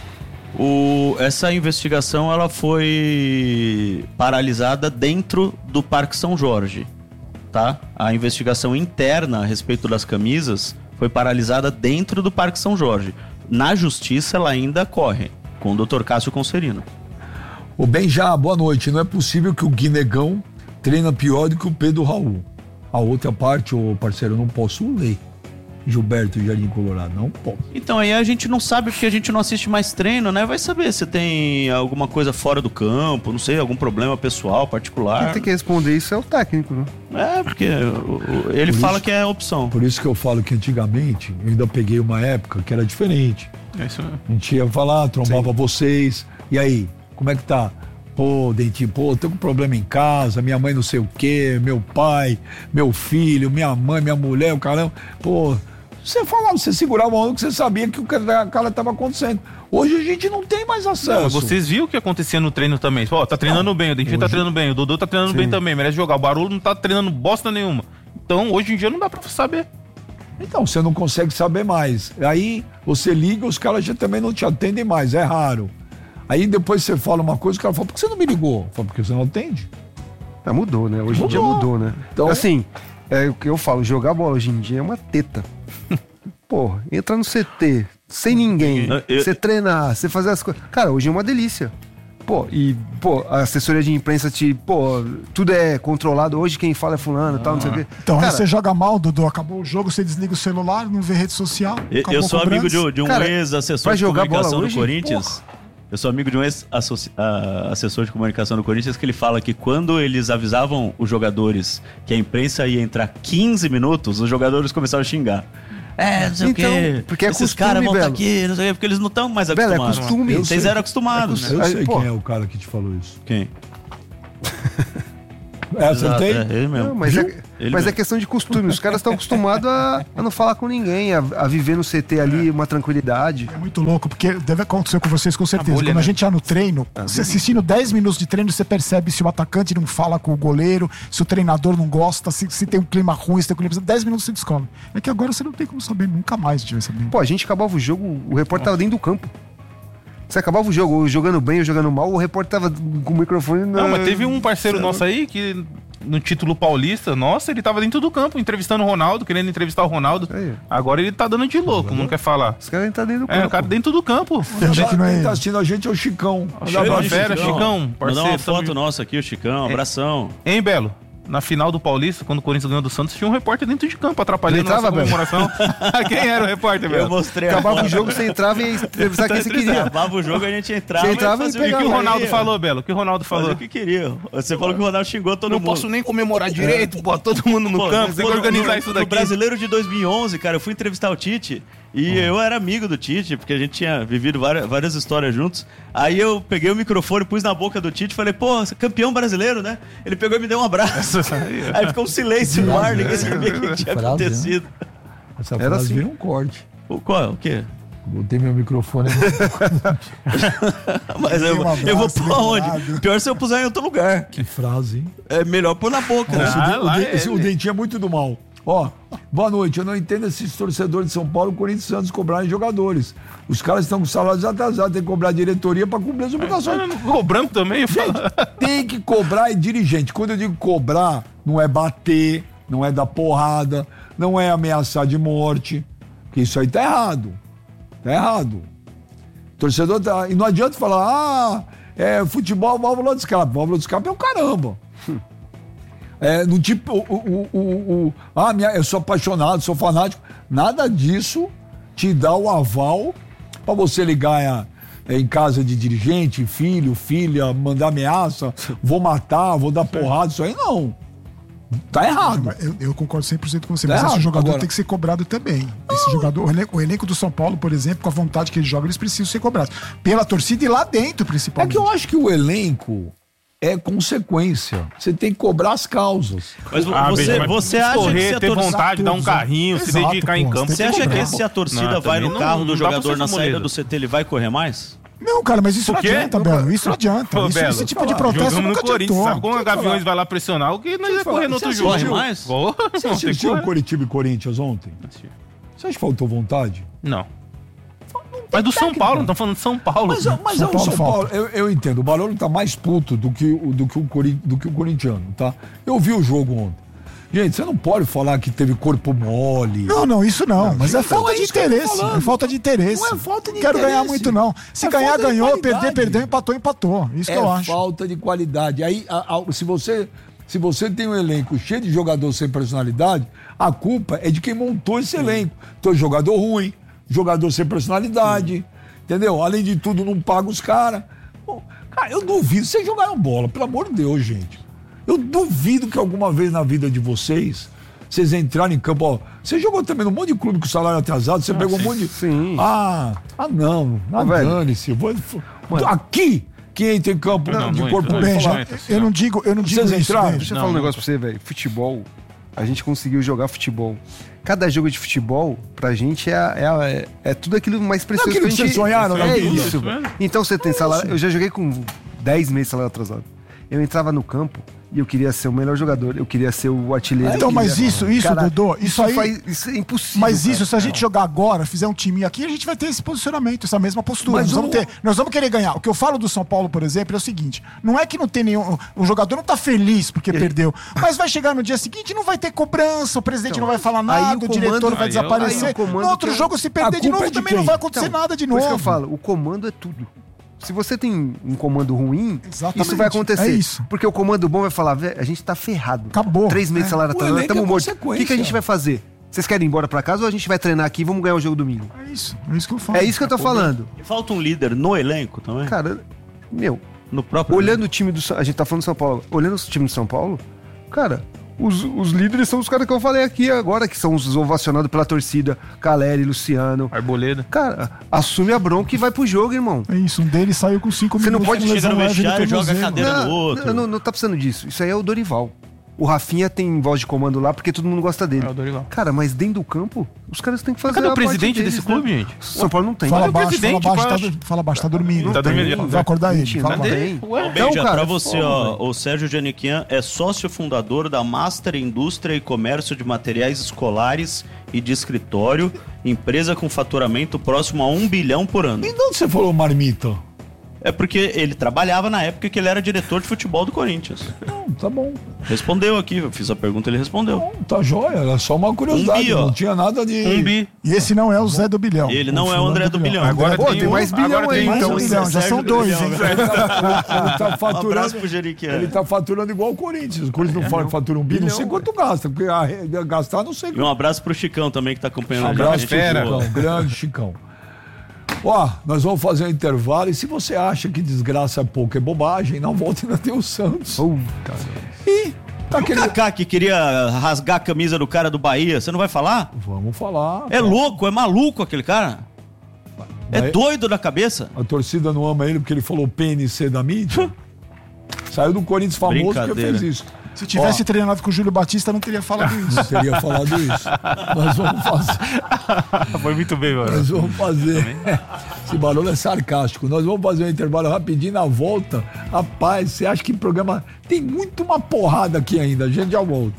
O, essa investigação ela foi paralisada dentro do Parque São Jorge, tá? A investigação interna a respeito das camisas foi paralisada dentro do Parque São Jorge. Na justiça ela ainda corre com o doutor Cássio Cancerino. O Benja, boa noite. Não é possível que o Guinegão treina pior do que o Pedro Raul. A outra parte, ô parceiro, eu não posso ler. Gilberto Jardim Colorado, não posso. Então, aí a gente não sabe porque a gente não assiste mais treino, né? Vai saber se tem alguma coisa fora do campo, não sei, algum problema pessoal, particular. Quem tem que responder isso é o técnico, né? É, porque o, o, ele por fala isso, que é opção. Por isso que eu falo que antigamente, eu ainda peguei uma época que era diferente. É isso mesmo. A gente ia falar, trombava Sim. vocês, e aí, como é que tá? Pô, Dentinho, pô, tô com problema em casa, minha mãe não sei o quê, meu pai, meu filho, minha mãe, minha mulher, o caramba, pô... Você falava, você segurava o ano que você sabia que o cara estava acontecendo. Hoje a gente não tem mais acesso. Não, vocês viram o que acontecia no treino também. Ó, tá treinando não, bem, o Dentinho hoje... tá treinando bem, o Dodô tá treinando Sim. bem também, merece jogar. O Barulho não tá treinando bosta nenhuma. Então, hoje em dia não dá pra saber. Então, você não consegue saber mais. Aí, você liga, os caras já também não te atendem mais, é raro. Aí, depois você fala uma coisa, o cara fala, por que você não me ligou? Eu falo, porque você não atende. É, mudou, né? Hoje em dia mudou, né? Então, assim, é o que eu falo, jogar bola hoje em dia é uma teta. Porra, entra no C T, sem ninguém, você treinar, você fazer as coisas. Cara, hoje é uma delícia. Pô, e, pô, a assessoria de imprensa te, pô, tudo é controlado. Hoje quem fala é fulano e ah. tal, não sei o quê. Então, cara, aí você joga mal, Dudu, acabou o jogo, você desliga o celular, não vê rede social. Eu sou amigo de, de um ex-assessor de comunicação do Corinthians. Porra. Eu sou amigo de um ex-assessor de comunicação do Corinthians que ele fala que quando eles avisavam os jogadores que a imprensa ia entrar quinze minutos, os jogadores começaram a xingar. É, não sei Então, o quê. porque é Esses costume, caras vão estar Belo. aqui, não sei o quê, porque eles não estão mais Belo, é acostumados. costume. Eu Vocês sei. eram acostumados, Eu né? sei Pô. quem é o cara que te falou isso. Quem? É, acertei? É, ele mesmo. Não, mas Viu? é, Ele mas é mesmo. questão de costume. Os caras estão acostumados a, a não falar com ninguém, a, a viver no C T ali, uma tranquilidade. É muito louco, porque deve acontecer com vocês com certeza. bolha, Quando né? a gente já no treino, você assistindo dez minutos de treino, você percebe se o atacante não fala com o goleiro, se o treinador não gosta, se, se tem um clima ruim, se tem um clima... dez minutos você descobre. É que agora você não tem como saber, nunca mais a gente vai saber. Pô, a gente acabava o jogo, o repórter tava dentro do campo. Você acabava o jogo, ou jogando bem ou jogando mal, o repórter tava com o microfone... Não, mas teve um parceiro nosso aí que no título paulista, nossa, ele tava dentro do campo, entrevistando o Ronaldo, querendo entrevistar o Ronaldo. Aí. Agora ele tá dando de louco, não quer falar. Os caras entram dentro do É, campo. o cara dentro do campo. Tem gente que não Quem é... tá assistindo a gente é o Chicão. Chegou a fera, Chicão, Mandar parceiro. uma foto tamo- nossa aqui, o Chicão, um abração. Hein, Belo? Na final do Paulista, quando o Corinthians ganhou do Santos, tinha um repórter dentro de campo atrapalhando Ele entrava, nossa comemoração. Quem era o repórter, Eu Belo? mostrei Acabava o jogo, você entrava e ia entrevistar quem você queria. Acabava o jogo, a gente entrava, Você entrava e e fazia E o que pegava o Ronaldo queria. falou, Belo? O que o Ronaldo Fazia falou? o que queria. Você falou que o Ronaldo xingou todo Não mundo. posso nem comemorar direito, pô, todo mundo no Pô, campo, tem que no- organizar no- isso No daqui. Brasileiro de dois mil e onze, cara, eu fui entrevistar o Tite e eu era amigo do Tite, porque a gente tinha vivido várias, várias histórias juntos. Aí eu peguei o microfone, pus na boca do Tite e falei, pô, você é campeão brasileiro, né? Ele pegou e me deu um abraço. Aí ficou um silêncio no ar, ninguém sabia o que tinha Frase, acontecido. Essa Era frase assim. vira um corte. O qual? O quê? Botei meu microfone. Mas eu, um abraço, eu vou pôr lembrado. onde? Pior se eu puser em outro lugar. Que frase, hein? É melhor pôr na boca, né? Esse, Ah, de- o, lá de- é esse- o ele. dentinho é muito do mal. Ó, boa noite. Eu não entendo esses torcedores de São Paulo, Corinthians e Santos cobrarem jogadores. Os caras estão com salários atrasados, tem que cobrar a diretoria pra cumprir as obrigações. Cobrando também, eu falo. Tem que cobrar é dirigente. Quando eu digo cobrar, não é bater, não é dar porrada, não é ameaçar de morte. Porque isso aí tá errado. Tá errado. O torcedor tá. E não adianta falar, ah, é futebol, válvula de escape. Válvula de escape é o caramba. É, no tipo, o, o, o, o- ah, minha, eu sou apaixonado, sou fanático. Nada disso te dá o aval pra você ligar a- em casa de dirigente, filho, filha, mandar ameaça, vou matar, vou dar porrada, isso aí não. Tá errado. Eu, eu concordo cem por cento com você, Tá mas esse errado. jogador Agora- tem que ser cobrado também. Esse jogador, o elenco, o elenco do São Paulo, por exemplo, com a vontade que ele joga, eles precisam ser cobrados. Pela torcida e lá dentro, É principalmente. que eu acho que o elenco é consequência. Você tem que cobrar as causas. Mas Ah, você, veja, mas você acha correr, que se a ter torcida... vontade, dar um todos, carrinho, se exato, dedicar em pô, campo. você Você tem acha que cobrar. se a torcida Não, vai também no não- carro não do dá pra jogador ser na saída moleiro. do C T, ele vai correr mais? Não, cara, mas isso Por não quê? adianta, Belo. Isso não adianta. Pô, Isso- Belo, esse tipo de protesto Jogamos no nunca Corinthians, sabe adiantou. como a Gaviões vai lá pressionar o que nós ia falar, correr no você outro assistiu? jogo. Corre mais? Porra, Você não, tem que assistiu o correr. Coritiba e Corinthians ontem? Você acha que faltou vontade? Não. Mas do São Paulo, não estamos falando de São Paulo. Mas, mas São é o Paulo São Paulo, falta. eu, eu entendo, o Barolo tá mais puto do que, o- do, que o, Cori- do que o corintiano, tá? Eu vi o jogo ontem. Gente, você não pode falar que teve corpo mole. Não, não, isso não. Mas é então falta é de isso que eu tô interesse. falando. É falta de interesse. Não é falta de Quero ganhar interesse. muito, não. Se É ganhar, falta de ganhou. qualidade. Perder, perdeu. Empatou, empatou. Isso que é eu acho. falta de qualidade. Aí, a- a- se, você, se você tem um elenco cheio de jogador sem personalidade, a culpa é de quem montou esse elenco. Então, jogador ruim, jogador sem personalidade, entendeu? Além de tudo, não paga os caras. Pô, Cara, eu duvido vocês jogaram bola, pelo amor de Deus, gente. Eu duvido que alguma vez na vida de vocês, vocês entrarem em campo. Ó, você jogou também num monte de clube com salário atrasado, você pegou um monte de. sim. Ah, ah não. Ah, velho. dane-se. Vou... Aqui, quem entra em campo Não, de não corpo entra, bem não Benja, falar. entra, assim, eu não. não digo, eu não digo Vocês isso, entraram? Benja. Deixa eu Não, falar um não. negócio pra você, velho. Futebol, a gente conseguiu jogar futebol. Cada jogo de futebol, pra gente, é, a- é, a- é, é tudo aquilo mais precioso aquilo que a que gente... vocês sonharam na É vida. isso. Isso mesmo. Então você tem salário... Eu já joguei com dez meses de salário atrasado. Eu entrava no campo e eu queria ser o melhor jogador. Eu queria ser o artilheiro. Então, eu mas queria- isso, isso, Cara, Dodô, isso aí- faz- isso é impossível. Mas cara. isso, se a gente jogar agora, fizer um time aqui, a gente vai ter esse posicionamento, essa mesma postura. Mas Nós vamos, o- ter, nós vamos querer ganhar. O que eu falo do São Paulo, por exemplo, é o seguinte: não é que não tem nenhum. O jogador não tá feliz porque perdeu. Mas vai chegar no dia seguinte e não vai ter cobrança, o presidente Então, não vai falar aí nada, o o, diretor comando- vai aí eu- desaparecer. aí o comando No outro tem- jogo, se A perder de culpa novo, é de também quem? não vai acontecer Então, nada de Por novo. isso que eu falo, o comando é tudo. Se você tem um comando ruim, Exatamente, isso vai acontecer. é isso. Porque o comando bom vai falar, "Vé, a gente tá ferrado. Acabou. Três meses de É. salário O atrasado, elenco é estamos mortos. O que, que a consequência. gente vai fazer? Vocês querem ir embora pra casa ou a gente vai treinar aqui e vamos ganhar o jogo domingo? É isso, é isso que eu falo. É isso que eu tô falando. E falta um líder no elenco também? Cara, meu, No próprio olhando o time do São... A gente tá falando do São Paulo. Olhando o time do São Paulo, cara, Os, os líderes são os caras que eu falei aqui agora, que são os ovacionados pela torcida. Caleri, Luciano. Arboleda. Cara, assume a bronca e vai pro jogo, irmão. É isso, um deles saiu com cinco Você minutos. não pode chegar no vestiário e joga a cadeira não, no outro. Não, não, não tá precisando disso. Isso aí é o Dorival. O Rafinha tem voz de comando lá porque todo mundo gosta dele. É o Dorival. Cara, mas dentro do campo, os caras têm que fazer Cadê a o presidente parte deles, desse clube, né? gente? São Paulo não tem. Fala Olha o baixo, fala presidente, baixo, baixo. tá, fala baixo, tá dormindo. Tá dormindo. Vai acordar ele. Mentira, Fala não baixo. tem. Ô, Não, Benja, cara, pra você, pô, ó, o Sérgio Giannichyan é sócio fundador da Master Indústria e Comércio de Materiais Escolares e de Escritório, empresa com faturamento próximo a um bilhão por ano. E de onde você falou marmita? É porque ele trabalhava na época que ele era diretor de futebol do Corinthians. Não, tá bom. Respondeu aqui, eu fiz a pergunta, ele respondeu. Não, tá jóia, era só uma curiosidade. Um bi, ó. Não tinha nada de... Um bi. E esse não é o Zé do Bilhão. Ele não é o André do Bilhão. Agora Pô, tem, tem um, mais bilhão agora aí, tem Mais então. um bilhão, já Sérgio são do dois, Bilhão, hein? velho. Ele tá Um faturando, abraço pro Giannichyan. ele tá faturando igual o Corinthians. O Corinthians não fala- fatura um bi, não sei quanto gasta. Porque a- gastar não sei E quanto. um abraço pro Chicão também, que tá acompanhando a Abraço gente. pro fera. Chicão, grande Chicão. Ó, nós vamos fazer um intervalo e se você acha que desgraça é pouco, é bobagem, na volta ainda tem o Santos. E tá O aquele... Kaká que queria rasgar a camisa do cara do Bahia, você não vai falar? Vamos falar. É louco, é maluco aquele cara. É Vai- doido da cabeça. A torcida não ama ele porque ele falou P N C da mídia. Saiu do Corinthians famoso porque Brincadeira. fez isso. Se tivesse Ó, treinado com o Júlio Batista, não teria falado isso. teria falado isso. Nós vamos fazer. Foi muito bem, mano. Nós vamos fazer. Esse barulho é sarcástico. Nós vamos fazer um intervalo rapidinho na volta. Rapaz, você acha que o programa tem muito uma porrada aqui ainda? A gente já volta.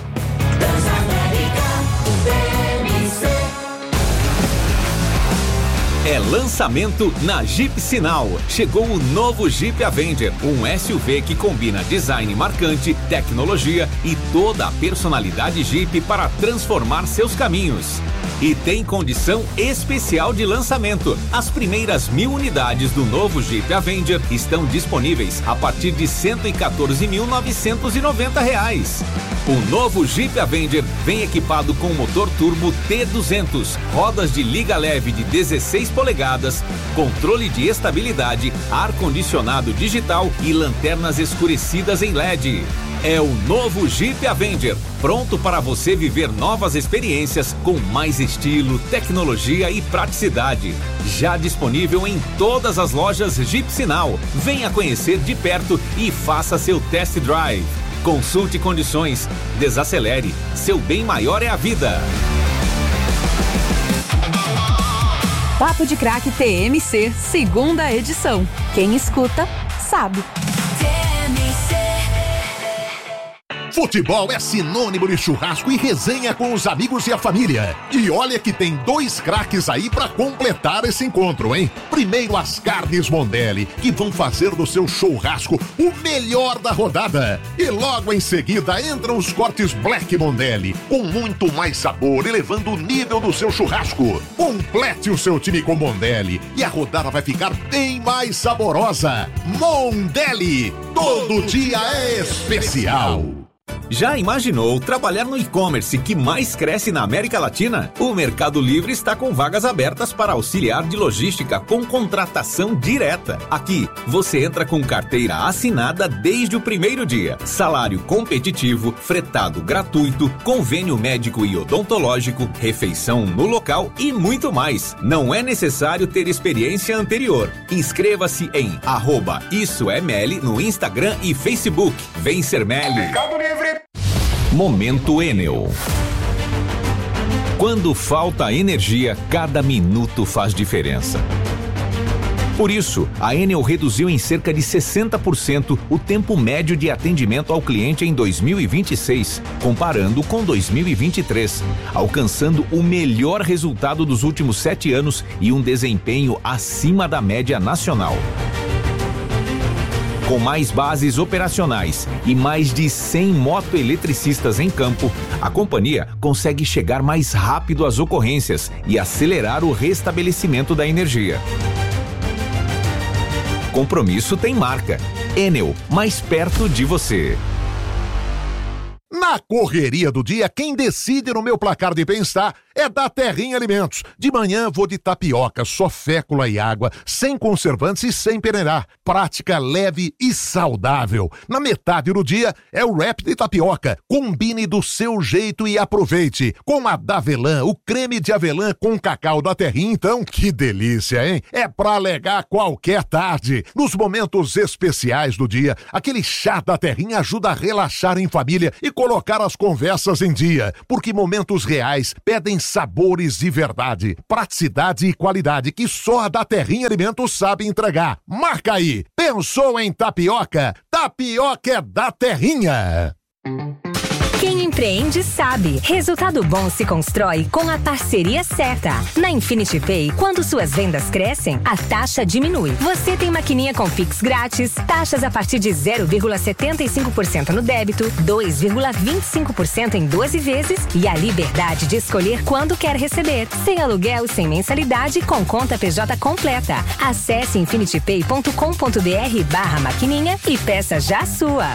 É lançamento na Jeep Sinal. Chegou o novo Jeep Avenger, um S U V que combina design marcante, tecnologia e toda a personalidade Jeep para transformar seus caminhos. E tem condição especial de lançamento. As primeiras mil unidades do novo Jeep Avenger estão disponíveis a partir de cento e quatorze mil novecentos e noventa reais. O novo Jeep Avenger vem equipado com motor turbo T duzentos, rodas de liga leve de dezesseis polegadas, controle de estabilidade, ar-condicionado digital e lanternas escurecidas em L E D. É o novo Jeep Avenger, pronto para você viver novas experiências com mais estilo, tecnologia e praticidade. Já disponível em todas as lojas Jeep Sinal. Venha conhecer de perto e faça seu test drive. Consulte condições, desacelere, seu bem maior é a vida. Papo de Craque T M C, segunda edição. Quem escuta, sabe. Futebol é sinônimo de churrasco e resenha com os amigos e a família. E olha que tem dois craques aí pra completar esse encontro, hein? Primeiro as carnes Mondelli, que vão fazer do seu churrasco o melhor da rodada. E logo em seguida entram os cortes Black Mondelli, com muito mais sabor, elevando o nível do seu churrasco. Complete o seu time com Mondelli e a rodada vai ficar bem mais saborosa. Mondelli, todo dia é especial. Já imaginou trabalhar no e-commerce que mais cresce na América Latina? O Mercado Livre está com vagas abertas para auxiliar de logística com contratação direta. Aqui, você entra com carteira assinada desde o primeiro dia. Salário competitivo, fretado gratuito, convênio médico e odontológico, refeição no local e muito mais. Não é necessário ter experiência anterior. Inscreva-se em arroba Isso é Meli no Instagram e Facebook. Vem ser Meli. Mercado Livre. Momento Enel. Quando falta energia, cada minuto faz diferença. Por isso, a Enel reduziu em cerca de sessenta por cento o tempo médio de atendimento ao cliente em dois mil e vinte e seis, comparando com dois mil e vinte e três, alcançando o melhor resultado dos últimos sete anos e um desempenho acima da média nacional. Com mais bases operacionais e mais de cem motoeletricistas em campo, a companhia consegue chegar mais rápido às ocorrências e acelerar o restabelecimento da energia. Compromisso tem marca. Enel, mais perto de você. Na correria do dia, quem decide no meu placar de bem-estar é da Terrinha Alimentos. De manhã vou de tapioca, só fécula e água, sem conservantes e sem peneirar. Prática, leve e saudável. Na metade do dia é o wrap de tapioca. Combine do seu jeito e aproveite. Com a Davelã, o creme de avelã com cacau da Terrinha, então, que delícia, hein? É pra alegar qualquer tarde. Nos momentos especiais do dia, aquele chá da Terrinha ajuda a relaxar em família e colocar as conversas em dia. Porque momentos reais pedem sabores de verdade, praticidade e qualidade que só a da Terrinha Alimentos sabe entregar. Marca aí! Pensou em tapioca? Tapioca é da Terrinha! Quem empreende sabe. Resultado bom se constrói com a parceria certa. Na Infinity Pay, quando suas vendas crescem, a taxa diminui. Você tem maquininha com Pix grátis, taxas a partir de zero vírgula setenta e cinco por cento no débito, dois vírgula vinte e cinco por cento em doze vezes e a liberdade de escolher quando quer receber. Sem aluguel e sem mensalidade, com conta P J completa. Acesse infinitypay ponto com ponto br barra maquininha e peça já a sua.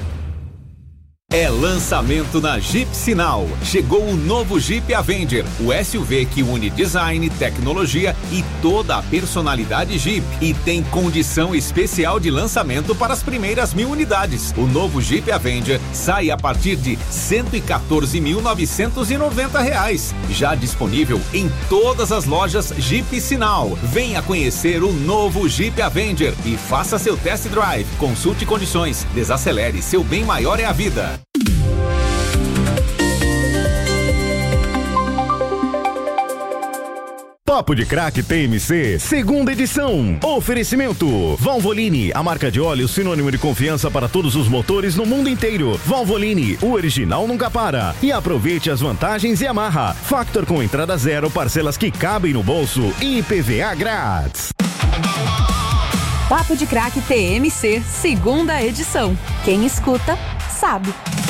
É lançamento na Jeep Sinal. Chegou o novo Jeep Avenger, o S U V que une design, tecnologia e toda a personalidade Jeep. E tem condição especial de lançamento para as primeiras mil unidades. O novo Jeep Avenger sai a partir de cento e quatorze mil novecentos e noventa reais. Já disponível em todas as lojas Jeep Sinal. Venha conhecer o novo Jeep Avenger e faça seu test drive. Consulte condições. Desacelere. Seu bem maior é a vida. Papo de Craque T M C, segunda edição. Oferecimento Valvoline, a marca de óleo sinônimo de confiança para todos os motores no mundo inteiro. Valvoline, o original nunca para. E aproveite as vantagens e amarra. Factor com entrada zero, parcelas que cabem no bolso e I P V A grátis. Papo de Craque T M C, segunda edição. Quem escuta, sabe.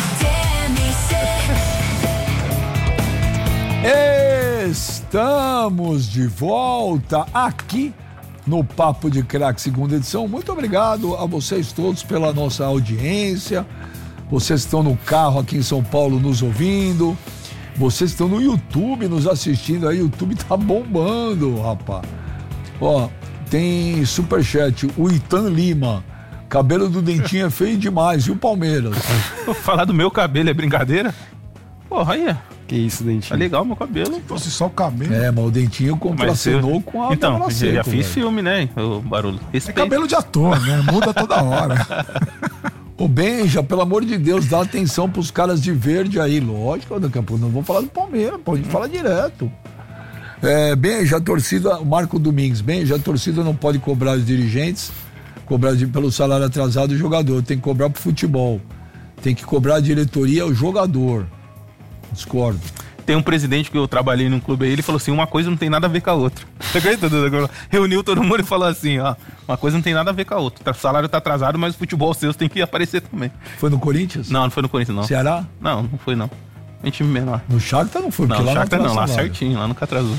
Estamos de volta aqui no Papo de Craque, segunda edição. Muito obrigado a vocês todos pela nossa audiência. Vocês estão no carro aqui em São Paulo nos ouvindo. Vocês estão no YouTube nos assistindo aí. O YouTube tá bombando, rapaz. Ó, tem superchat, o Itan Lima. Cabelo do Dentinho é feio demais. E o Palmeiras? Falar do meu cabelo é brincadeira? Porra, aí é. Que isso, Dentinho? Tá legal meu cabelo. Se fosse só o cabelo. É, mas o Dentinho contracenou com a Então, eu seco, já fiz velho. filme, né? O barulho. Respeito. É cabelo de ator, né? Muda toda hora. Ô Benja, pelo amor de Deus, dá atenção pros caras de verde aí. Lógico, daqui a pouco não vou falar do Palmeiras, pode falar direto. É, Benja, a torcida, o Marco Domingues, Benja, a torcida não pode cobrar os dirigentes, cobrar de, pelo salário atrasado do jogador, tem que cobrar pro futebol. Tem que cobrar a diretoria, o jogador. Discordo. Tem um presidente que eu trabalhei num clube aí, ele falou assim, uma coisa não tem nada a ver com a outra. Você acredita, Duda? Reuniu todo mundo e falou assim, ó, uma coisa não tem nada a ver com a outra. O salário tá atrasado, mas o futebol seus tem que aparecer também. Foi no Corinthians? Não, não foi no Corinthians, não. Ceará? Não, não foi, não. Um time menor. No Shakhtar não foi, não, porque lá Shakhtar não, lá salário. certinho, lá nunca atrasou.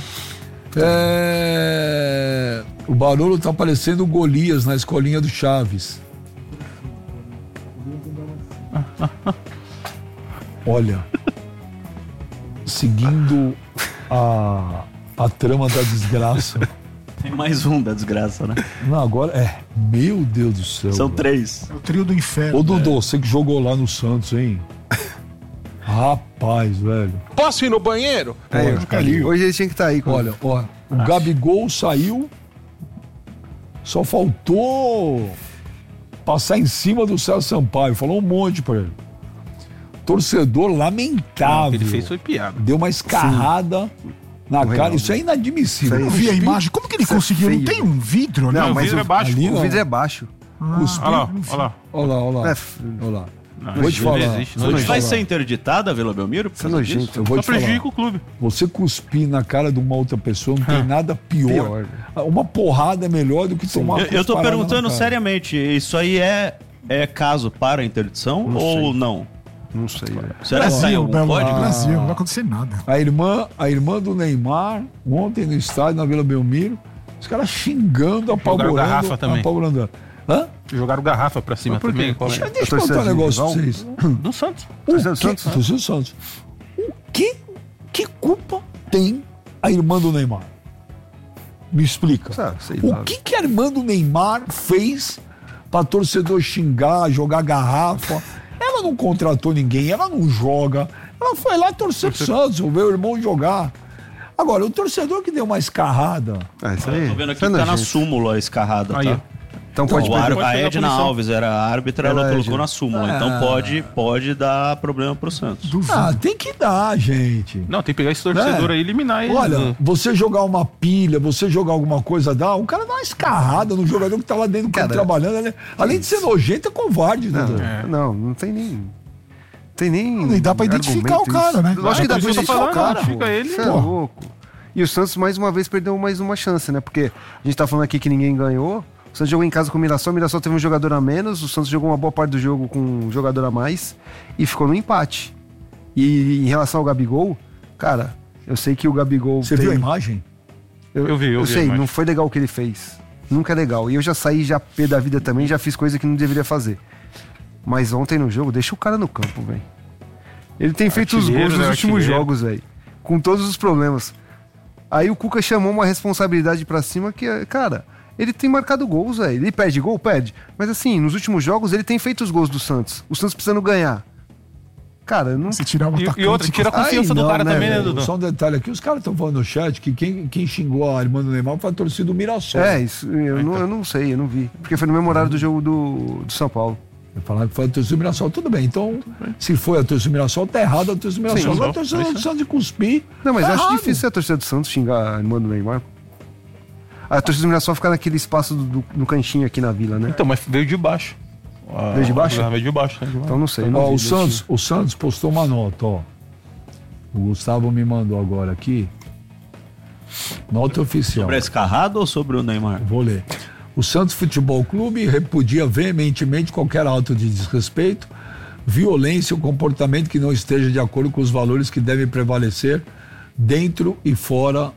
É... O Barolo tá parecendo o Golias na escolinha do Chaves. Olha, seguindo a, a trama da desgraça. Tem mais um da desgraça, né? Não, agora é. Meu Deus do céu. São velho. três. É o trio do inferno. Ô, Dodô, é. Você que jogou lá no Santos, hein? Rapaz, velho. Posso ir no banheiro? É, hoje, hoje ele tinha que estar tá aí. Com... Olha, ó, o Gabigol saiu, só faltou passar em cima do César Sampaio. Falou um monte pra ele. Torcedor lamentável. Não, o que ele fez foi piada. Deu uma escarrada Sim. na o cara. Reinaldo. Isso é inadmissível. Eu vi a imagem. Como que ele Isso conseguiu? é Não tem um vidro, né? Não, mas o vidro o, é baixo. ali, o vidro é baixo. Ah, Cuspiu. Olha lá, olha lá. Olha lá, olha lá. É, Olha lá. Não, Vou te não falar. existe, não Vou te existe. Vai falar. ser interditada a Vila Belmiro? Isso é nojento. Eu vou Só te falar. prejudica o clube. Você cuspir na cara de uma outra pessoa não tem nada pior. pior. Uma porrada é melhor do que tomar uma Eu, eu tô cusparada perguntando na cara. seriamente, isso aí é, é caso para interdição Não ou sei. não? Não sei, velho. Será que saiu algum Belo, código? Brasil, não vai acontecer nada. A irmã, a irmã do Neymar, ontem no estádio, na Vila Belmiro, os caras xingando, apavorando. garrafa também. Apavorando. Hã? Jogaram garrafa pra cima por também. quê? Qual é? Deixa eu torcida contar um de negócio pra rival? vocês. Do Santos. O Torcida do que, Santos? torcida do Santos. O que, que culpa tem a irmã do Neymar? Me explica. Ah, sei o lá. que, que a irmã do Neymar fez pra torcedor xingar, jogar garrafa? Ela não contratou ninguém, ela não joga. Ela foi lá torcer pro Santos, ver o irmão jogar. Agora, o torcedor que deu uma escarrada... Ah, isso aí. Eu tô vendo aqui que tá na súmula a escarrada, Aí, tá? Então pode O perder. ar- pode a pegar Edna punição. Alves era a árbitra, ela Ela é colocou Edna. na súmula. Ah. Então pode, pode dar problema pro Santos. Ah, tem que dar, gente. Não, tem que pegar esse torcedor É. aí e eliminar ele. Olha, você jogar uma pilha, você jogar alguma coisa, dá, o cara dá uma escarrada no jogador que tá lá dentro do campo Cara, trabalhando. Ele, além de ser nojento, é covarde, né? Não, não, não tem nem. Tem nem. Nem dá pra identificar argumento o cara, isso. né? Lógico que dá É pra por isso que eu identificar tô o falando, cara. identifica pô. ele. Você é Pô. louco. E o Santos mais uma vez perdeu mais uma chance, né? Porque a gente tá falando aqui que ninguém ganhou. O Santos jogou em casa com o Mirassol, o Mirassol teve um jogador a menos, o Santos jogou uma boa parte do jogo com um jogador a mais e ficou no empate. E em relação ao Gabigol, cara, eu sei que o Gabigol. Você tem- viu a imagem? Eu, Eu vi, eu eu vi a sei, imagem. não foi legal o que ele fez. Nunca é legal. E eu já saí já pé da vida também, já fiz coisa que não deveria fazer. Mas ontem no jogo, deixa o cara no campo, velho. Ele tem feito os Artilheiro, gols nos né? últimos Artilheiro. jogos, velho. Com todos os problemas. Aí o Cuca chamou uma responsabilidade pra cima que, cara, ele tem marcado gols, velho. Ele perde gol? Perde. Mas assim, nos últimos jogos ele tem feito os gols do Santos. O Santos precisando ganhar. Cara, não... Se tirar o E, atacante... e outra, tira a confiança Ai, do não, cara né, também, né, velho? Dudu? Só um detalhe aqui, os caras estão falando no chat que quem, quem xingou a irmã do Neymar foi a torcida do Mirassol. É, isso, eu não, eu não sei, eu não vi. Porque foi no mesmo horário do jogo do, do São Paulo. Falaram que foi a torcida do Mirassol, tudo bem. Então, se foi a torcida do Mirassol, tá errado a torcida do Mirassol. Sim, Agora a só- torcida é do isso. Santos de cuspir. Não, mas tá eu acho errado. difícil a torcida do Santos xingar a irmã do Neymar. A torcida do Mirassol fica naquele espaço do, do, no cantinho aqui na vila, né? Então, mas veio de baixo. Ah, Veio de baixo? Veio de baixo. Né? Então não sei. eu não Ó, vi o, desse- Santos, o Santos postou uma nota, ó. O Gustavo me mandou agora aqui. Nota oficial. Sobre a escarrada ou sobre o Neymar? Vou ler. O Santos Futebol Clube repudia veementemente qualquer ato de desrespeito, violência ou comportamento que não esteja de acordo com os valores que devem prevalecer dentro e fora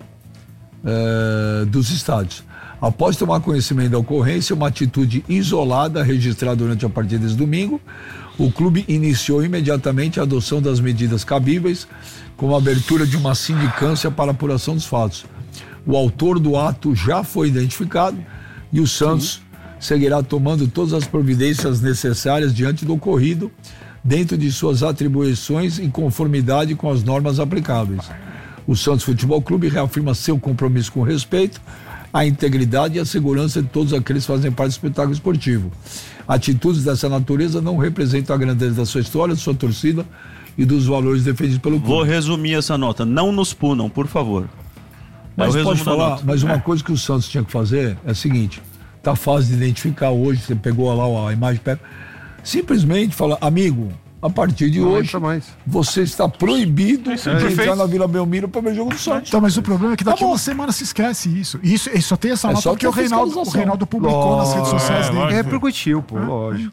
eh, dos estádios. Após tomar conhecimento da ocorrência, uma atitude isolada registrada durante a partida desse domingo, o clube iniciou imediatamente a adoção das medidas cabíveis, como a abertura de uma sindicância para apuração dos fatos. O autor do ato já foi identificado e o Santos seguirá tomando todas as providências necessárias diante do ocorrido, dentro de suas atribuições em conformidade com as normas aplicáveis. O Santos Futebol Clube reafirma seu compromisso com o respeito, a integridade e a segurança de todos aqueles que fazem parte do espetáculo esportivo. Atitudes dessa natureza não representam a grandeza da sua história, da sua torcida e dos valores defendidos pelo clube. Vou resumir essa nota. Não nos punam, por favor. Mas É o pode resumo da falar, nota. mas uma coisa que o Santos tinha que fazer é a seguinte: tá fácil de identificar hoje, você pegou lá a imagem, pega, simplesmente falar, amigo, a partir de Não hoje, entra mais. você está proibido Isso, de é, entrar perfeito. na Vila Belmiro para ver o jogo do Santos. Então, mas o problema é que daqui Tá a bom. uma semana se esquece isso. Isso, isso só tem essa É nota só porque ter o Reinaldo, o fiscalização. Reinaldo publicou nas redes sociais é, dele. É, repercutiu, pô, lógico.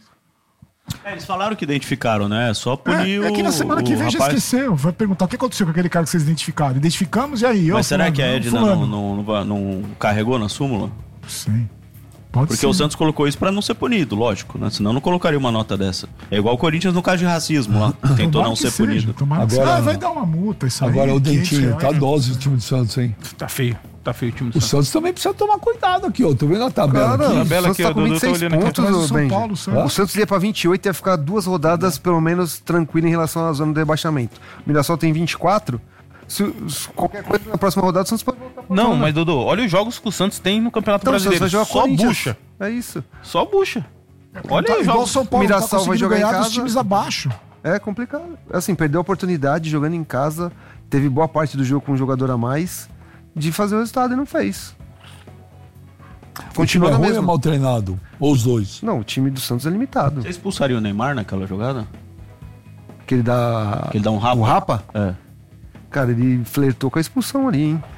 É, eles falaram que identificaram, né? Só punir É, é que na o- semana que o vem já rapaz. esqueceu. Vai perguntar o que aconteceu com aquele cara que vocês identificaram. Identificamos e aí? ó, Mas será fulano, que a ó, Edna fulano. não, não, não, não carregou na súmula? Sim. Pode Porque ser. o Santos colocou isso pra não ser punido, lógico, né? Senão não colocaria uma nota dessa. É igual o Corinthians no caso de racismo lá, que tentou Tomara não que ser seja, punido. tomara que Agora- seja. Ah, vai dar uma multa isso aí. Agora o quinhentos Dentinho, reais. tá dose o time do Santos, hein? Tá feio. Tá feio o time do O Santos. Santos também precisa tomar cuidado aqui, ó. Tô vendo a tabela Cara, aqui. o tabela Santos aqui, tá ó, com Dudu, vinte e tô seis olhando aqui pontos, atrás do ô, São Benji. Paulo, Santos. O Santos ia pra vinte e oito e ia ficar duas rodadas, pelo menos, tranquilo em relação à zona do rebaixamento. O Mirassol tem vinte e quatro. Se, se qualquer coisa na próxima rodada, o Santos pode voltar pra Não, zona. mas Dudu, olha os jogos que o Santos tem no Campeonato Então, o Santos Brasileiro. vai jogar Só Corinthians. bucha. É isso. Só bucha. Olha Tá, aí os igual o jogos. São Paulo Mirassol tá vai conseguindo jogar em ganhar dos casa. times abaixo. É complicado. Assim, perdeu a oportunidade jogando em casa. Teve boa parte do jogo com um jogador a mais de fazer o resultado e não fez. O time Continua é na ruim ou é mesma. mal treinado? Ou os dois? Não, o time do Santos é limitado. Você expulsaria o Neymar naquela jogada? Que ele dá. Que ele dá um rapa? O rapa? É. Cara, ele flertou com a expulsão ali, hein?